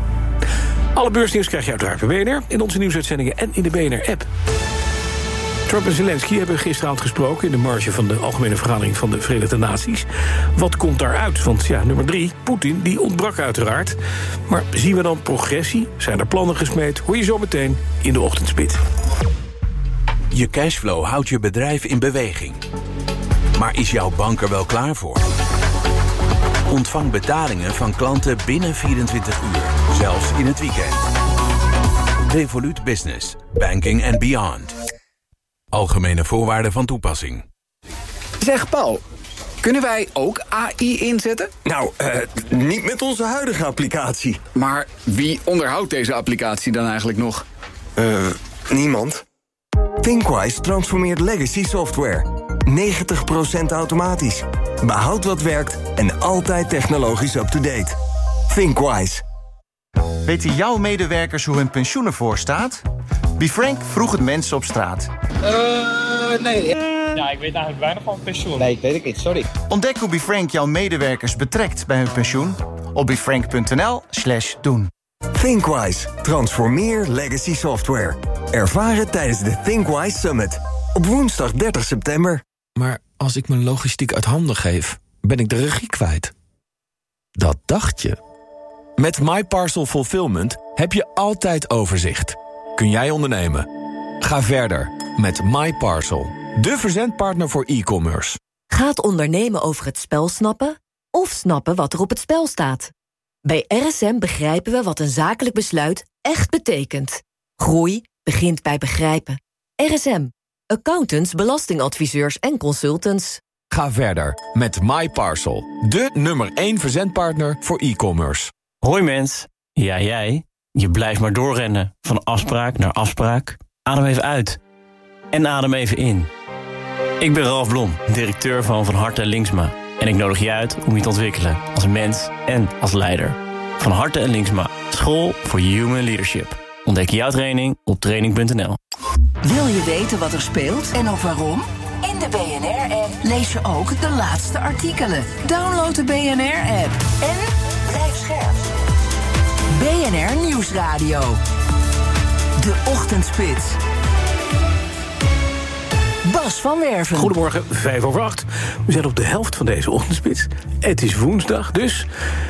Alle beursnieuws krijg je uiteraard bij B N R, in onze nieuwsuitzendingen en in de B N R-app. Trump en Zelensky hebben gisteravond gesproken in de marge van de Algemene Vergadering van de Verenigde Naties. Wat komt daaruit? Want ja, nummer drie, Poetin, die ontbrak uiteraard. Maar zien we dan progressie? Zijn er plannen gesmeed? Hoor je zo meteen in de ochtendspit. Je cashflow houdt je bedrijf in beweging. Maar is jouw bank er wel klaar voor? Ontvang betalingen van klanten binnen vierentwintig uur, zelfs in het weekend. Revolut Business, Banking and Beyond. Algemene voorwaarden van toepassing. Zeg Paul, kunnen wij ook A I inzetten? Nou, uh, niet met onze huidige applicatie. Maar wie onderhoudt deze applicatie dan eigenlijk nog? Uh, niemand. Thinkwise transformeert legacy software. negentig procent automatisch. Behoud wat werkt en altijd technologisch up-to-date. Thinkwise. Weten jouw medewerkers hoe hun pensioen ervoor staat? BeFrank vroeg het mensen op straat. Uh, nee. Ja, ik weet eigenlijk weinig van pensioen. Nee, ik weet het niet, sorry. Ontdek hoe BeFrank jouw medewerkers betrekt bij hun pensioen op befrank.nl slash doen. Thinkwise. Transformeer legacy software. Ervaar het tijdens de Thinkwise Summit. Op woensdag dertig september. Maar als ik mijn logistiek uit handen geef, ben ik de regie kwijt. Dat dacht je. Met MyParcel Fulfillment heb je altijd overzicht. Kun jij ondernemen? Ga verder met MyParcel. De verzendpartner voor e-commerce. Gaat ondernemen over het spel snappen? Of snappen wat er op het spel staat? Bij R S M begrijpen we wat een zakelijk besluit echt betekent. Groei begint bij begrijpen. R S M. Accountants, belastingadviseurs en consultants. Ga verder met MyParcel. De nummer één verzendpartner voor e-commerce. Hoi mens. Ja, jij. Je blijft maar doorrennen. Van afspraak naar afspraak. Adem even uit. En adem even in. Ik ben Ralf Blom, directeur van Van Harte en Linksma. En ik nodig je uit om je te ontwikkelen als mens en als leider. Van Harte en Linksma. School voor Human Leadership. Ontdek jouw training op training punt n l. Wil je weten wat er speelt en ook waarom? In de B N R-app lees je ook de laatste artikelen. Download de B N R-app en blijf scherp. B N R Nieuwsradio. De Ochtendspits. Bas van Werven. Goedemorgen, vijf over acht. We zijn op de helft van deze ochtendspits. Het is woensdag, dus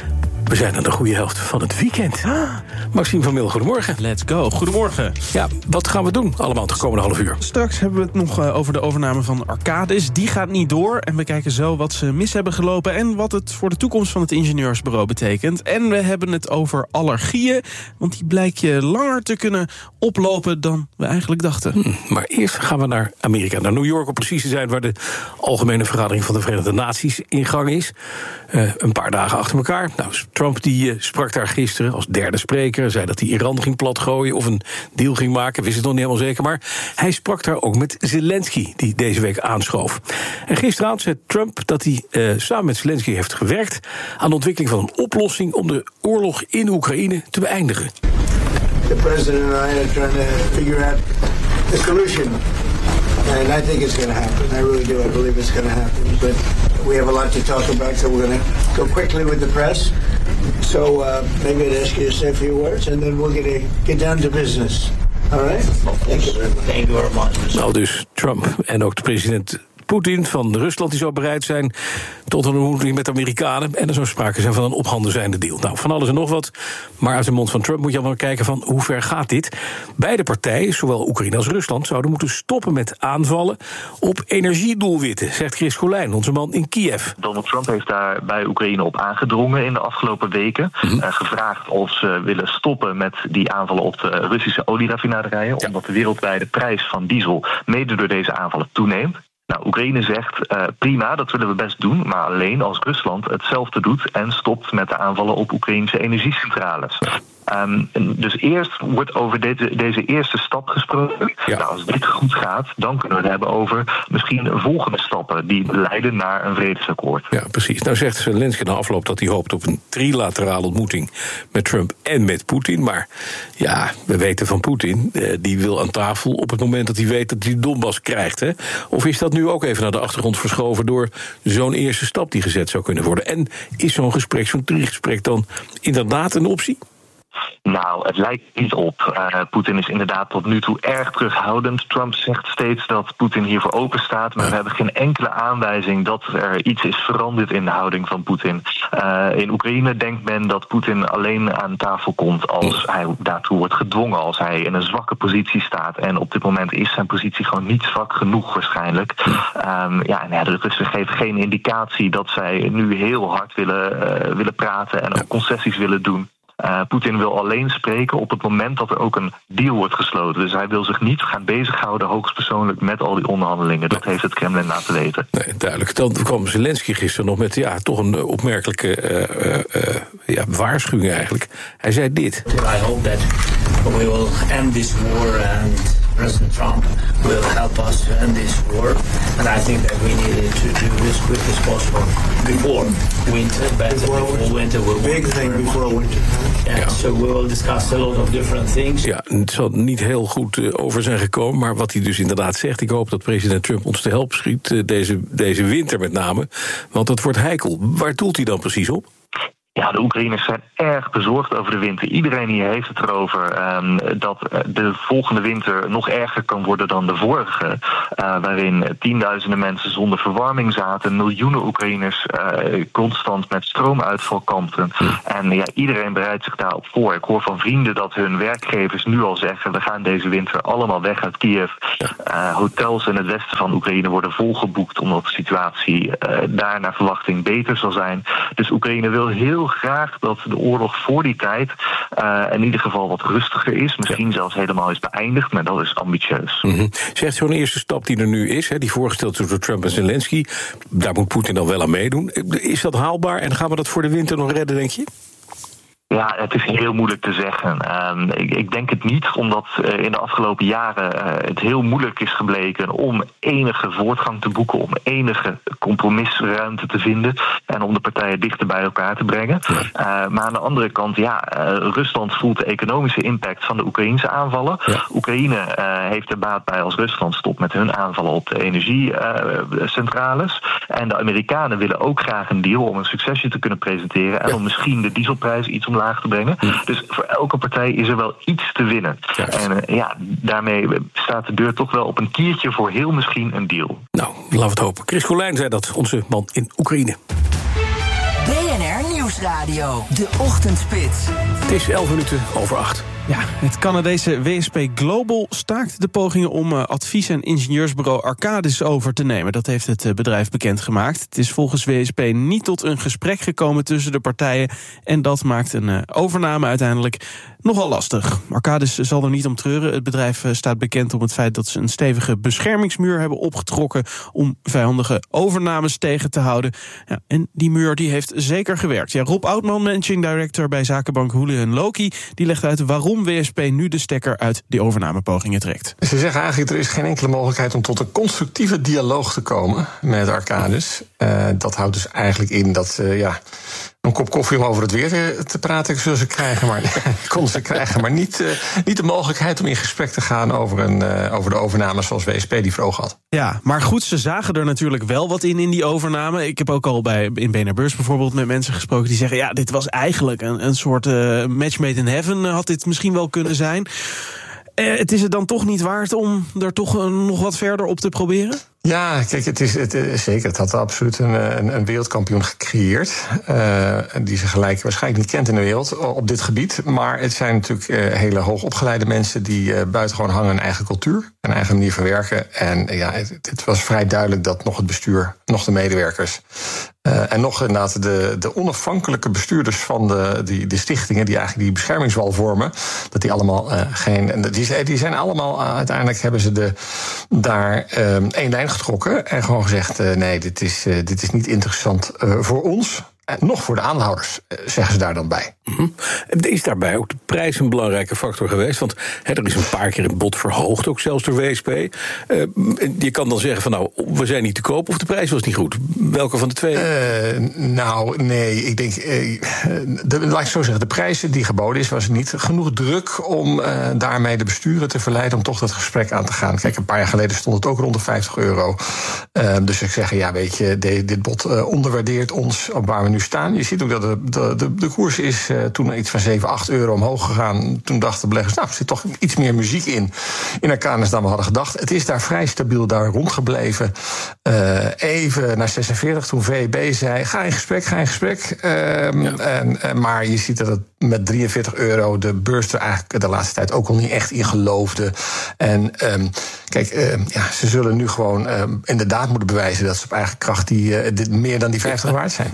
we zijn aan de goede helft van het weekend. Maxime van Mil, goedemorgen. Let's go, goedemorgen. Ja, wat gaan we doen allemaal het komende half uur? Straks hebben we het nog uh, over de overname van Arcadis. Die gaat niet door en we kijken zo wat ze mis hebben gelopen en wat het voor de toekomst van het ingenieursbureau betekent. En we hebben het over allergieën, want die blijkt je langer te kunnen oplopen dan we eigenlijk dachten. Hm, maar eerst gaan we naar Amerika, naar New York om precies te zijn, waar de Algemene Vergadering van de Verenigde Naties in gang is. Uh, een paar dagen achter elkaar. Nou, Trump die uh, sprak daar gisteren als derde spreker, zei dat hij Iran ging platgooien of een deal ging maken, wist het nog niet helemaal zeker, maar hij sprak daar ook met Zelensky, die deze week aanschoof. En gisteravond zei Trump dat hij uh, samen met Zelensky heeft gewerkt aan de ontwikkeling van een oplossing om de oorlog in Oekraïne te beëindigen. The president and I are trying to figure out a solution. And I think it's going to happen. I really do. I believe it's going to happen. But we have a lot to talk about, so we're going to go quickly with the press. So uh, maybe I'd ask you to say a few words, and then we're going to get down to business. All right? Thank you very much. Thank you very much. Nou, dus Trump en ook de president Poetin van Rusland die zou bereid zijn tot een ontmoeting met de Amerikanen. En er zou sprake zijn van een op handen zijnde deal. Nou, van alles en nog wat. Maar uit de mond van Trump moet je allemaal kijken van hoe ver gaat dit. Beide partijen, zowel Oekraïne als Rusland, zouden moeten stoppen met aanvallen op energiedoelwitten, zegt Chris Colijn, onze man in Kiev. Donald Trump heeft daar bij Oekraïne op aangedrongen in de afgelopen weken. Mm-hmm. Uh, gevraagd of ze willen stoppen met die aanvallen op de Russische olieraffinaderijen. Ja. Omdat de wereldwijde prijs van diesel mede door deze aanvallen toeneemt. Nou, Oekraïne zegt uh, prima, dat willen we best doen, maar alleen als Rusland hetzelfde doet en stopt met de aanvallen op Oekraïnse energiecentrales. Um, dus eerst wordt over deze, deze eerste stap gesproken. Ja. Nou, als dit goed gaat, dan kunnen we het hebben over misschien volgende stappen die leiden naar een vredesakkoord. Ja, precies. Nou zegt Zelensky na afloop dat hij hoopt op een trilaterale ontmoeting met Trump en met Poetin. Maar ja, we weten van Poetin, eh, die wil aan tafel op het moment dat hij weet dat hij Donbass krijgt. Hè? Of is dat nu ook even naar de achtergrond verschoven door zo'n eerste stap die gezet zou kunnen worden? En is zo'n gesprek, zo'n trigesprek dan inderdaad een optie? Nou, het lijkt niet op. Uh, Poetin is inderdaad tot nu toe erg terughoudend. Trump zegt steeds dat Poetin hiervoor open staat, maar we hebben geen enkele aanwijzing dat er iets is veranderd in de houding van Poetin. Uh, in Oekraïne denkt men dat Poetin alleen aan tafel komt als hij daartoe wordt gedwongen, als hij in een zwakke positie staat. En op dit moment is zijn positie gewoon niet zwak genoeg waarschijnlijk. Um, ja, en ja, de Russen geven geen indicatie dat zij nu heel hard willen, uh, willen praten en ook concessies willen doen. Uh, Poetin wil alleen spreken op het moment dat er ook een deal wordt gesloten. Dus hij wil zich niet gaan bezighouden hoogstpersoonlijk met al die onderhandelingen. Dat heeft het Kremlin laten weten. Nee, duidelijk. Dan kwam Zelensky gisteren nog met ja, toch een opmerkelijke uh, uh, uh, ja, waarschuwing eigenlijk. Hij zei dit. I hope that we will end this war and President Trump will help us to end this war. And I think that we need to do this quick as possible before winter. Better before winter. We'll big thing before winter. Yeah, ja. So we will discuss a lot of different things. Ja, het zal niet heel goed uh, over zijn gekomen, maar wat hij dus inderdaad zegt, ik hoop dat president Trump ons te help schiet, uh, deze, deze winter met name, want het wordt heikel. Waar doelt hij dan precies op? Ja, de Oekraïners zijn erg bezorgd over de winter. Iedereen hier heeft het erover um, dat de volgende winter nog erger kan worden dan de vorige. Uh, waarin tienduizenden mensen zonder verwarming zaten. Miljoenen Oekraïners uh, constant met stroomuitval kampten. En ja, iedereen bereidt zich daarop voor. Ik hoor van vrienden dat hun werkgevers nu al zeggen, we gaan deze winter allemaal weg uit Kiev. Uh, hotels in het westen van Oekraïne worden volgeboekt omdat de situatie uh, daar naar verwachting beter zal zijn. Dus Oekraïne wil heel graag dat de oorlog voor die tijd uh, in ieder geval wat rustiger is. Misschien ja. zelfs helemaal is beëindigd, maar dat is ambitieus. Mm-hmm. Zegt zo'n eerste stap die er nu is, hè, die voorgesteld is door Trump en Zelensky, daar moet Poetin dan wel aan meedoen. Is dat haalbaar en gaan we dat voor de winter nog redden, denk je? Ja, het is heel moeilijk te zeggen. Um, ik, ik denk het niet, omdat uh, in de afgelopen jaren uh, het heel moeilijk is gebleken om enige voortgang te boeken, om enige compromisruimte te vinden en om de partijen dichter bij elkaar te brengen. Uh, maar aan de andere kant, ja, uh, Rusland voelt de economische impact van de Oekraïnse aanvallen. Ja. Oekraïne uh, heeft er baat bij als Rusland stopt met hun aanvallen op de energiecentrales. Uh, en de Amerikanen willen ook graag een deal om een succesje te kunnen presenteren en ja. om misschien de dieselprijs iets omlaag te brengen. Ja. Dus voor elke partij is er wel iets te winnen. Ja. En uh, ja, daarmee staat de deur toch wel op een kiertje voor heel misschien een deal. Nou, laten we het hopen. Chris Colijn zei dat, onze man in Oekraïne. B N R Nieuwsradio, de ochtendspits. Het is elf minuten over acht. Ja, het Canadese W S P Global staakt de pogingen om uh, advies- en ingenieursbureau Arcadis over te nemen. Dat heeft het uh, bedrijf bekendgemaakt. Het is volgens W S P niet tot een gesprek gekomen tussen de partijen en dat maakt een uh, overname uiteindelijk nogal lastig. Arcadis zal er niet om treuren. Het bedrijf uh, staat bekend om het feit dat ze een stevige beschermingsmuur hebben opgetrokken om vijandige overnames tegen te houden. Ja, en die muur die heeft zeker gewerkt. Ja, Rob Oudman, managing director bij zakenbank Hoelen en Loki, die legt uit waarom W S P nu de stekker uit die overnamepogingen trekt. Ze zeggen eigenlijk, er is geen enkele mogelijkheid om tot een constructieve dialoog te komen met Arcadis. Uh, dat houdt dus eigenlijk in dat uh, ja, een kop koffie om over het weer te, te praten zullen ze krijgen, maar konden ze krijgen, maar niet, uh, niet de mogelijkheid om in gesprek te gaan over, een, uh, over de overname zoals W S P die voor ogen had. Ja, maar goed, ze zagen er natuurlijk wel wat in in die overname. Ik heb ook al bij in B N R Beurs bijvoorbeeld met mensen gesproken die zeggen, ja, dit was eigenlijk een, een soort uh, match made in heaven, uh, had dit misschien wel kunnen zijn. Uh, het is het dan toch niet waard om er toch uh, nog wat verder op te proberen? Ja, kijk, het is, het is zeker. Het had absoluut een, een, een wereldkampioen gecreëerd. Uh, die ze gelijk waarschijnlijk niet kent in de wereld op dit gebied. Maar het zijn natuurlijk uh, hele hoogopgeleide mensen die uh, buitengewoon hangen een eigen cultuur, een eigen manier van werken. En uh, ja, het, het was vrij duidelijk dat nog het bestuur, nog de medewerkers Uh, en nog inderdaad de, de onafhankelijke bestuurders van de, die, de stichtingen die eigenlijk die beschermingswal vormen, dat die allemaal uh, geen. Die, die zijn allemaal uh, uiteindelijk hebben ze de, daar uh, één lijn getrokken en gewoon gezegd: uh, nee, dit is, uh, dit is niet interessant uh, voor ons. En nog voor de aandeelhouders, zeggen ze daar dan bij. Mm-hmm. Is daarbij ook de prijs een belangrijke factor geweest? Want he, er is een paar keer een bod verhoogd, ook zelfs door W S P. Uh, je kan dan zeggen van nou, we zijn niet te koop of de prijs was niet goed. Welke van de twee? Uh, nou, nee, ik denk, uh, de, laat ik zo zeggen, de prijs die geboden is, was niet genoeg druk om uh, daarmee de besturen te verleiden om toch dat gesprek aan te gaan. Kijk, een paar jaar geleden stond het ook rond de vijftig euro. Uh, dus ik zeg, ja, weet je, de, dit bod uh, onderwaardeert ons op waar we nu staan. Je ziet ook dat de, de, de, de koers is uh, toen iets van zeven, acht euro omhoog gegaan. Toen dachten beleggers, nou, er zit toch iets meer muziek in, in Arcadis dan we hadden gedacht. Het is daar vrij stabiel daar rondgebleven. Uh, even naar zesenveertig, toen V E B zei, ga in gesprek, ga in gesprek. Uh, ja. en, uh, maar je ziet dat het met drieënveertig euro de beurs er eigenlijk de laatste tijd ook al niet echt in geloofde. En um, kijk, uh, ja, ze zullen nu gewoon uh, inderdaad moeten bewijzen dat ze op eigen kracht die, uh, dit meer dan die vijftig waard zijn. Ja.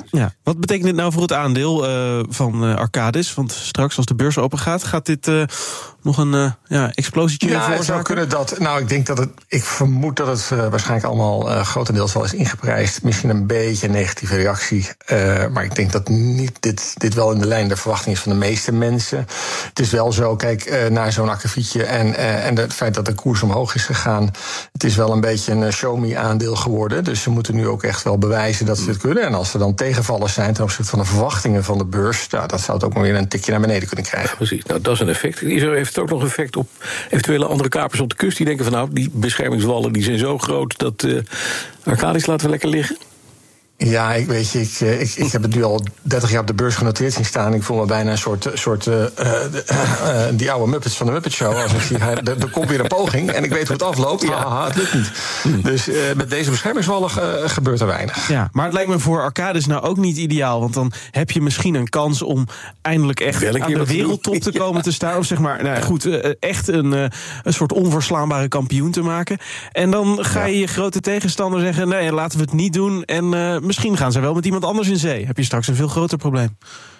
Wat betekent dit nou voor het aandeel uh, van uh, Arcadis? Want straks als de beurs open gaat, gaat dit uh, nog een uh, ja, explosietje ja, veroorzaken? Het zou kunnen dat. Nou, ik denk dat het. Ik vermoed dat het uh, waarschijnlijk allemaal uh, grotendeels wel is ingeprijsd. Misschien een beetje een negatieve reactie. Uh, maar ik denk dat niet dit, dit wel in de lijn der verwachting is van de meeste mensen. Het is wel zo, kijk, uh, naar zo'n akkefietje en, uh, en het feit dat de koers omhoog is gegaan. Het is wel een beetje een show-me-aandeel geworden. Dus ze moeten nu ook echt wel bewijzen dat ze dit kunnen. En als er dan tegenvallers zijn ten opzichte van de verwachtingen van de beurs, nou, dat zou het ook maar weer een tikje naar beneden kunnen krijgen. Ja, precies, nou dat is een effect. Israël heeft ook nog effect op eventuele andere kapers op de kust. Die denken van nou, die beschermingswallen die zijn zo groot dat uh, Arcadis laten we lekker liggen. Ja, ik weet je, ik, ik, ik heb het nu al dertig jaar op de beurs genoteerd zien staan. Ik voel me bijna een soort, soort uh, uh, uh, die oude Muppets van de Muppet Show. Als ik zie, er, er komt weer een poging en ik weet hoe het afloopt. Ja, haha, het lukt niet. Hmm. Dus uh, met deze beschermingswallen uh, gebeurt er weinig. Ja, maar het lijkt me voor Arcadis nou ook niet ideaal. Want dan heb je misschien een kans om eindelijk echt aan de wereldtop te komen te staan. Of zeg maar, nou goed, uh, echt een, uh, een soort onverslaanbare kampioen te maken. En dan ga je je grote tegenstander zeggen, nee, laten we het niet doen. En uh, misschien gaan ze wel met iemand anders in zee. Heb je straks een veel groter probleem.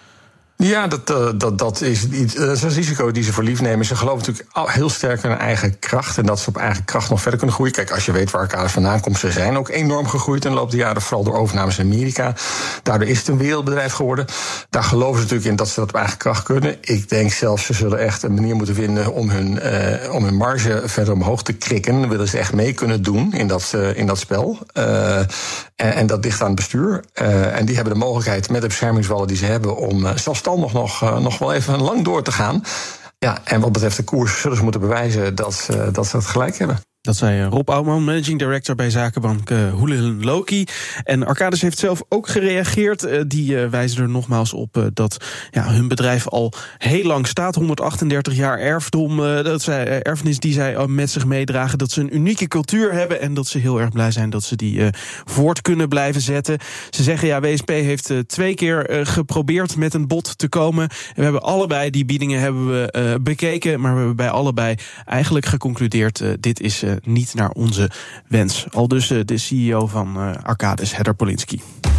Ja, dat, uh, dat, dat, is, dat is een risico die ze voor lief nemen. Ze geloven natuurlijk heel sterk in hun eigen kracht. En dat ze op eigen kracht nog verder kunnen groeien. Kijk, als je weet waar Arcadis vandaan komt, ze zijn ook enorm gegroeid in de loop der jaren. Vooral door overnames in Amerika. Daardoor is het een wereldbedrijf geworden. Daar geloven ze natuurlijk in dat ze dat op eigen kracht kunnen. Ik denk zelfs, ze zullen echt een manier moeten vinden om hun, uh, om hun marge verder omhoog te krikken. Dan willen ze echt mee kunnen doen in dat, uh, in dat spel. Uh, en, en dat ligt aan het bestuur. Uh, en die hebben de mogelijkheid met de beschermingswallen die ze hebben om uh, zelfstandig nog, uh, nog wel even lang door te gaan. Ja, en wat betreft de koers zullen ze moeten bewijzen dat, uh, dat ze het gelijk hebben. Dat zei Rob Oudman, managing director bij zakenbank uh, Houlihan Lokey. En Arcadis heeft zelf ook gereageerd. Uh, die uh, wijzen er nogmaals op uh, dat ja, hun bedrijf al heel lang staat. honderdachtendertig jaar erfdom, uh, dat zij, uh, erfenis die zij uh, met zich meedragen. Dat ze een unieke cultuur hebben en dat ze heel erg blij zijn dat ze die uh, voort kunnen blijven zetten. Ze zeggen, ja, W S P heeft uh, twee keer uh, geprobeerd met een bod te komen. We hebben allebei die biedingen hebben we uh, bekeken, maar we hebben bij allebei eigenlijk geconcludeerd, uh, dit is uh, niet naar onze wens. Al dus uh, de C E O van uh, Arcadis, Heather Polinsky.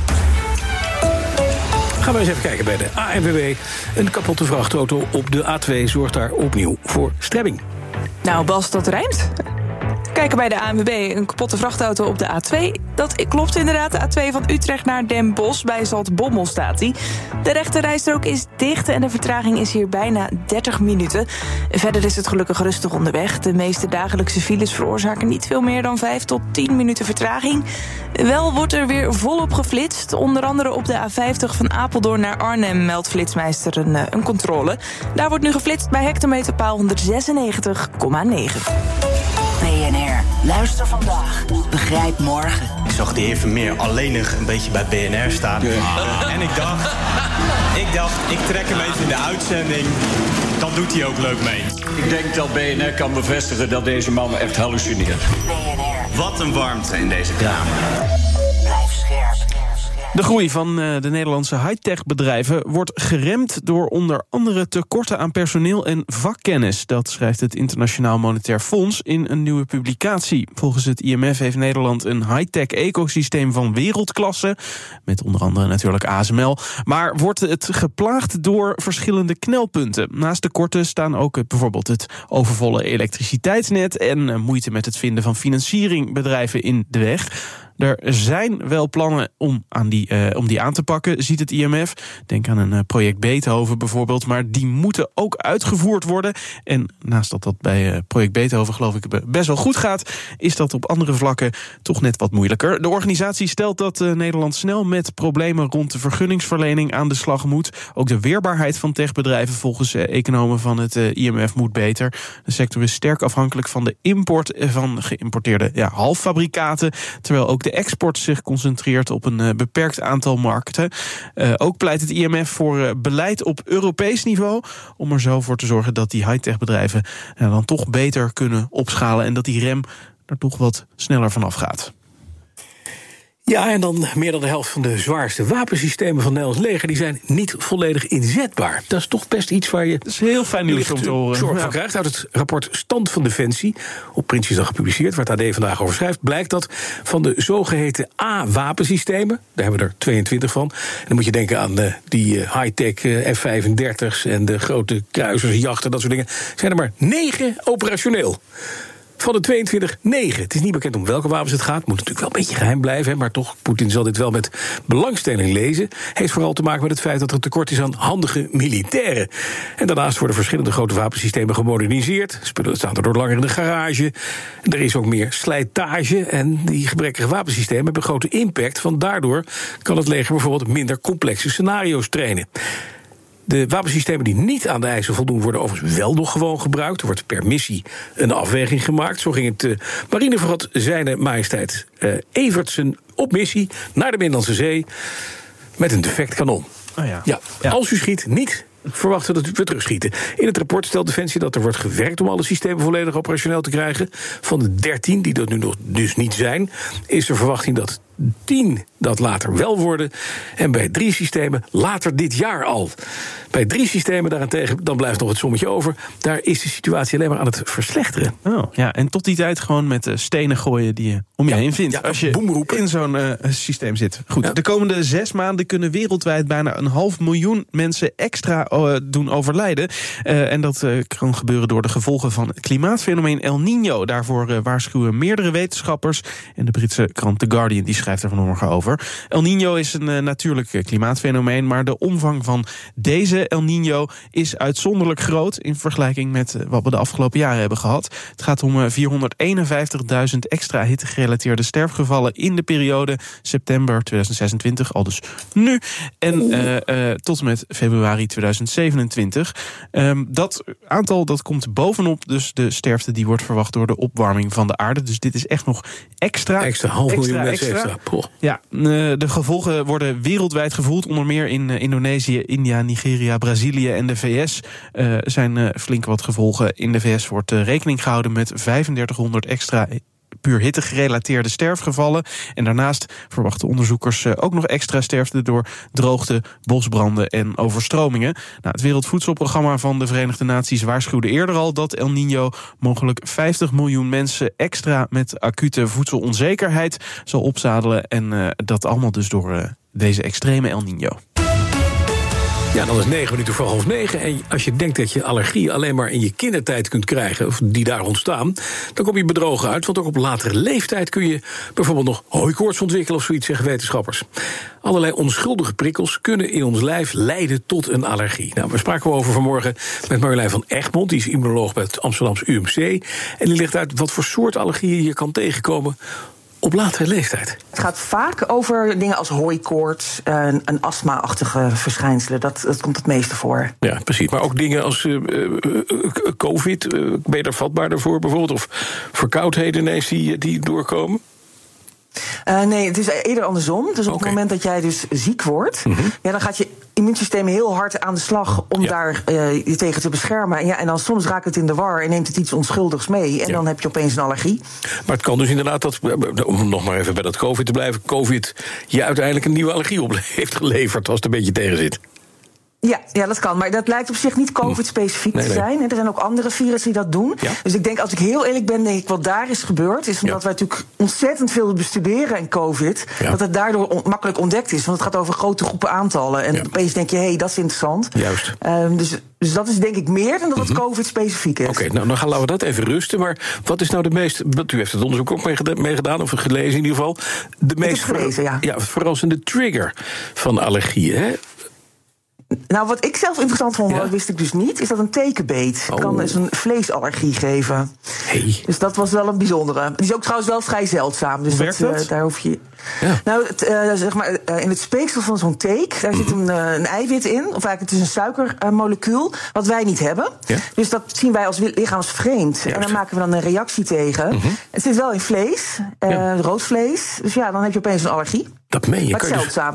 Gaan we eens even kijken bij de A N W B. Een kapotte vrachtauto op de A twee zorgt daar opnieuw voor strebbing. Nou, Bas, dat rijmt. Kijken bij de A N W B, een kapotte vrachtauto op de A twee. Dat klopt inderdaad, de A twee van Utrecht naar Den Bosch. Bij Zaltbommel staat die. De rechterrijstrook is dicht en de vertraging is hier bijna dertig minuten. Verder is het gelukkig rustig onderweg. De meeste dagelijkse files veroorzaken niet veel meer dan vijf tot tien minuten vertraging. Wel wordt er weer volop geflitst. Onder andere op de A vijftig van Apeldoorn naar Arnhem meldt Flitsmeister een, een controle. Daar wordt nu geflitst bij hectometerpaal honderdzesennegentig komma negen. B N R, luister vandaag, begrijp morgen. Ik zag de heer Vermeer alleenig een beetje bij B N R staan. Ja. En ik dacht, ik dacht, ik trek hem even in de uitzending. Dan doet hij ook leuk mee. Ik denk dat B N R kan bevestigen dat deze man echt hallucineert. B N R. Wat een warmte in deze kamer. Blijf scherp. De groei van de Nederlandse high-tech bedrijven wordt geremd door onder andere tekorten aan personeel en vakkennis. Dat schrijft het Internationaal Monetair Fonds in een nieuwe publicatie. Volgens het I M F heeft Nederland een high-tech ecosysteem van wereldklasse, met onder andere natuurlijk A S M L, maar wordt het geplaagd door verschillende knelpunten. Naast tekorten staan ook bijvoorbeeld het overvolle elektriciteitsnet en moeite met het vinden van financiering bedrijven in de weg. Er zijn wel plannen om, aan die, uh, om die aan te pakken, ziet het I M F. Denk aan een uh, project Beethoven bijvoorbeeld, maar die moeten ook uitgevoerd worden. En naast dat dat bij uh, project Beethoven geloof ik best wel goed gaat, is dat op andere vlakken toch net wat moeilijker. De organisatie stelt dat uh, Nederland snel met problemen rond de vergunningsverlening aan de slag moet. Ook de weerbaarheid van techbedrijven volgens uh, economen van het uh, I M F moet beter. De sector is sterk afhankelijk van de import van geïmporteerde ja, halffabrikaten, terwijl ook de export zich concentreert op een uh, beperkt aantal markten. Uh, ook pleit het I M F voor uh, beleid op Europees niveau, om er zo voor te zorgen dat die high-tech bedrijven uh, dan toch beter kunnen opschalen en dat die rem er toch wat sneller vanaf gaat. Ja, en dan meer dan de helft van de zwaarste wapensystemen van het Nederlands leger... die zijn niet volledig inzetbaar. Dat is toch best iets waar je... Dat is heel fijn nieuws om te horen. ...zorg van ja. krijgt. Uit het rapport Stand van Defensie, op Prinsjesdag gepubliceerd... waar het A D vandaag over schrijft, blijkt dat van de zogeheten A-wapensystemen... daar hebben we er tweeëntwintig van... en dan moet je denken aan de, die uh, high-tech uh, F vijfendertig's... en de grote kruisers, jachten, dat soort dingen... zijn er maar negen operationeel. Van de tweeëntwintig, negen. Het is niet bekend om welke wapens het gaat. Moet natuurlijk wel een beetje geheim blijven. Hè, maar toch, Poetin zal dit wel met belangstelling lezen. Heeft vooral te maken met het feit dat er een tekort is aan handige militairen. En daarnaast worden verschillende grote wapensystemen gemoderniseerd. Spullen staan er door langer in de garage. En er is ook meer slijtage. En die gebrekkige wapensystemen hebben grote impact. Want daardoor kan het leger bijvoorbeeld minder complexe scenario's trainen. De wapensystemen die niet aan de eisen voldoen... worden overigens wel nog gewoon gebruikt. Er wordt per missie een afweging gemaakt. Zo ging het uh, marinefregat Zijne Majesteit uh, Evertsen op missie... naar de Middellandse Zee met een defect kanon. Oh ja. Ja, ja. Als u schiet, niet verwachten dat we terugschieten. In het rapport stelt Defensie dat er wordt gewerkt... om alle systemen volledig operationeel te krijgen. Van de dertien, die dat nu nog dus niet zijn... is de verwachting dat tien dat later wel worden. En bij drie systemen later dit jaar al. Bij drie systemen daarentegen, dan blijft nog het sommetje over. Daar is de situatie alleen maar aan het verslechteren. Oh, ja, en tot die tijd gewoon met uh, stenen gooien die je om je ja, heen vindt. Ja, als je in zo'n uh, systeem zit. Goed, ja. De komende zes maanden kunnen wereldwijd bijna een half miljoen mensen extra uh, doen overlijden. Uh, en dat uh, kan gebeuren door de gevolgen van het klimaatfenomeen El Niño. Daarvoor uh, waarschuwen meerdere wetenschappers. En de Britse krant The Guardian die schrijft er vanmorgen over. El Niño is een uh, natuurlijk klimaatfenomeen, maar de omvang van deze El Niño is uitzonderlijk groot in vergelijking met uh, wat we de afgelopen jaren hebben gehad. Het gaat om uh, vierhonderdeenenvijftigduizend extra hittegerelateerde sterfgevallen in de periode september tweeduizend zesentwintig, al dus nu, en uh, uh, tot en met februari tweeduizend zevenentwintig. Um, dat aantal dat komt bovenop dus de sterfte die wordt verwacht door de opwarming van de aarde. Dus dit is echt nog extra. Extra, half extra, miljoen mensen extra. extra. Ja, de gevolgen worden wereldwijd gevoeld. Onder meer in Indonesië, India, Nigeria, Brazilië en de V S uh, zijn uh, flink wat gevolgen. In de V S wordt uh, rekening gehouden met vijfendertighonderd extra puur hittegerelateerde sterfgevallen. En daarnaast verwachten onderzoekers uh, ook nog extra sterfte door droogte, bosbranden en overstromingen. Nou, het Wereldvoedselprogramma van de Verenigde Naties waarschuwde eerder al dat El Niño mogelijk vijftig miljoen mensen extra met acute voedselonzekerheid zal opzadelen. En uh, dat allemaal dus door uh, deze extreme El Niño. Ja, dan is negen minuten voor half negen. En als je denkt dat je allergieën alleen maar in je kindertijd kunt krijgen, of die daar ontstaan, dan kom je bedrogen uit. Want ook op latere leeftijd kun je bijvoorbeeld nog hooikoorts ontwikkelen of zoiets, zeggen wetenschappers. Allerlei onschuldige prikkels kunnen in ons lijf leiden tot een allergie. Nou, we spraken over vanmorgen met Marjolein van Egmond. Die is immunoloog bij het Amsterdamse U M C. En die legt uit wat voor soort allergieën je kan tegenkomen op latere leeftijd. Het gaat vaak over dingen als hooikoorts en, en astma-achtige verschijnselen. Dat, dat komt het meeste voor. Ja, precies. Maar ook dingen als uh, uh, COVID, uh, ben je daar vatbaarder voor bijvoorbeeld? Of verkoudheden ineens die, die doorkomen? Uh, nee, het is eerder andersom. Dus op okay. het moment dat jij dus ziek wordt, mm-hmm. ja, dan gaat je immuunsysteem heel hard aan de slag om ja. daar uh, je tegen te beschermen. En, ja, en dan soms raakt het in de war en neemt het iets onschuldigs mee. En ja. dan heb je opeens een allergie. Maar het kan dus inderdaad, dat, om nog maar even bij dat COVID te blijven, COVID je uiteindelijk een nieuwe allergie op heeft geleverd als het een beetje tegen zit. Ja, ja, dat kan. Maar dat lijkt op zich niet COVID-specifiek nee, nee. te zijn. Er zijn ook andere virussen die dat doen. Ja. Dus ik denk, als ik heel eerlijk ben, denk ik wat daar is gebeurd, is omdat ja. wij natuurlijk ontzettend veel bestuderen in COVID, ja. dat het daardoor on- makkelijk ontdekt is. Want het gaat over grote groepen aantallen. En ja. opeens denk je, hé, hey, dat is interessant. Juist. Um, dus, dus dat is denk ik meer dan dat het mm-hmm. COVID-specifiek is. Oké, okay, nou dan gaan we dat even rusten. Maar wat is nou de meest, want u heeft het onderzoek ook mee gedaan, of gelezen in ieder geval, de meest gelezen, ver, ja. Ja, verrassende trigger van allergieën, hè? Nou, wat ik zelf interessant vond, ja. wist ik dus niet, is dat een tekenbeet oh. kan dus een vleesallergie geven. Hey. Dus dat was wel een bijzondere. Die is ook trouwens wel vrij zeldzaam. Dus Hoe werkt dat? dat? Uh, daar hoef je. Ja. Nou, het, uh, zeg maar, uh, in het speeksel van zo'n teek, daar mm-hmm. zit een, uh, een eiwit in. Of eigenlijk het is een suikermolecuul, uh, wat wij niet hebben. Ja. Dus dat zien wij als lichaamsvreemd. Ja, en daar maken we dan een reactie tegen. Mm-hmm. Het zit wel in vlees, uh, ja. rood vlees. Dus ja, dan heb je opeens een allergie. Dat meen je. Maar het is zeldzaam. Dus het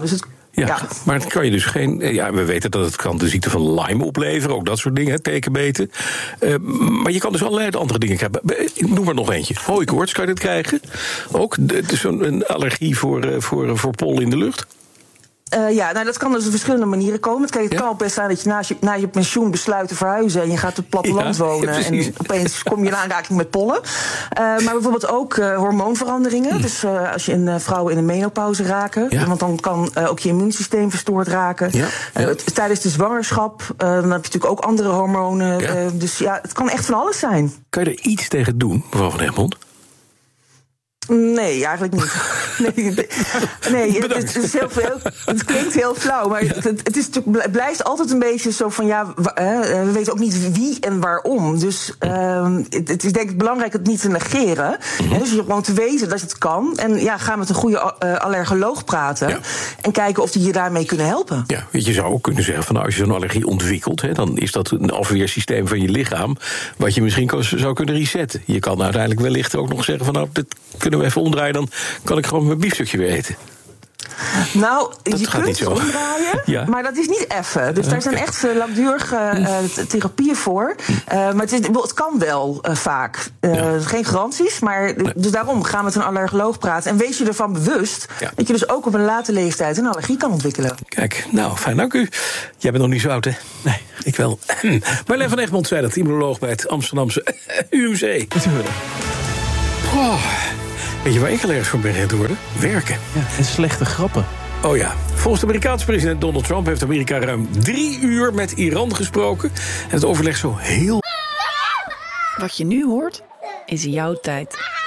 Ja, Ja. maar het kan je dus geen... Ja, we weten dat het kan de ziekte van Lyme opleveren. Ook dat soort dingen, hè, tekenbeten. Uh, maar je kan dus allerlei andere dingen krijgen. Ik noem maar nog eentje. Hooikoorts, kan je dit krijgen? Ook dus een allergie voor, uh, voor, voor pollen in de lucht? Uh, ja, nou, dat kan dus op verschillende manieren komen. Kijk, het ja. kan ook best zijn dat je na, je na je pensioen besluit te verhuizen en je gaat op het platteland ja, wonen. Ja, en opeens kom je in aanraking met pollen. Uh, maar bijvoorbeeld ook uh, hormoonveranderingen. Mm. Dus uh, als je een uh, vrouw in een menopauze raken. Ja. Want dan kan uh, ook je immuunsysteem verstoord raken. Ja. Ja. Uh, tijdens de zwangerschap uh, dan heb je natuurlijk ook andere hormonen. Ja. Uh, dus ja, het kan echt van alles zijn. Kan je er iets tegen doen, mevrouw van Egmond? Nee, eigenlijk niet. Nee, nee het, het, is heel veel, het klinkt heel flauw, maar het, het, is het blijft altijd een beetje zo van... ja, we weten ook niet wie en waarom. Dus uh, het, het is denk ik belangrijk het niet te negeren. Mm-hmm. Hè, dus je gewoon te weten dat het kan. En ja, ga met een goede uh, allergoloog praten. Ja. En kijken of die je daarmee kunnen helpen. Ja, weet je, zou ook kunnen zeggen van nou, als je zo'n allergie ontwikkelt... Hè, dan is dat een afweersysteem van je lichaam... wat je misschien zou kunnen resetten. Je kan uiteindelijk wellicht ook nog zeggen van nou, dit kunnen we even omdraaien, dan kan ik gewoon mijn biefstukje weer eten. Nou, dat je kunt het omdraaien, ja. maar dat is niet effen. Dus daar zijn echt uh, langdurige uh, therapieën voor. Uh, maar het, is, het kan wel uh, vaak. Uh, ja. Geen garanties, maar nee. Dus daarom gaan we met een allergoloog praten. En wees je ervan bewust ja. dat je dus ook op een late leeftijd een allergie kan ontwikkelen. Kijk, nou, fijn, dank u. Jij bent nog niet zo oud, hè? Nee, ik wel. Marleen van Egmond zei dat, immunoloog bij het Amsterdamse U M C. Oh. Weet je waar ik allergisch voor ben gaan worden? Werken. Ja, en slechte grappen. Oh ja. Volgens de Amerikaanse president Donald Trump heeft Amerika ruim drie uur met Iran gesproken. En het overleg zo heel... Wat je nu hoort, is jouw tijd.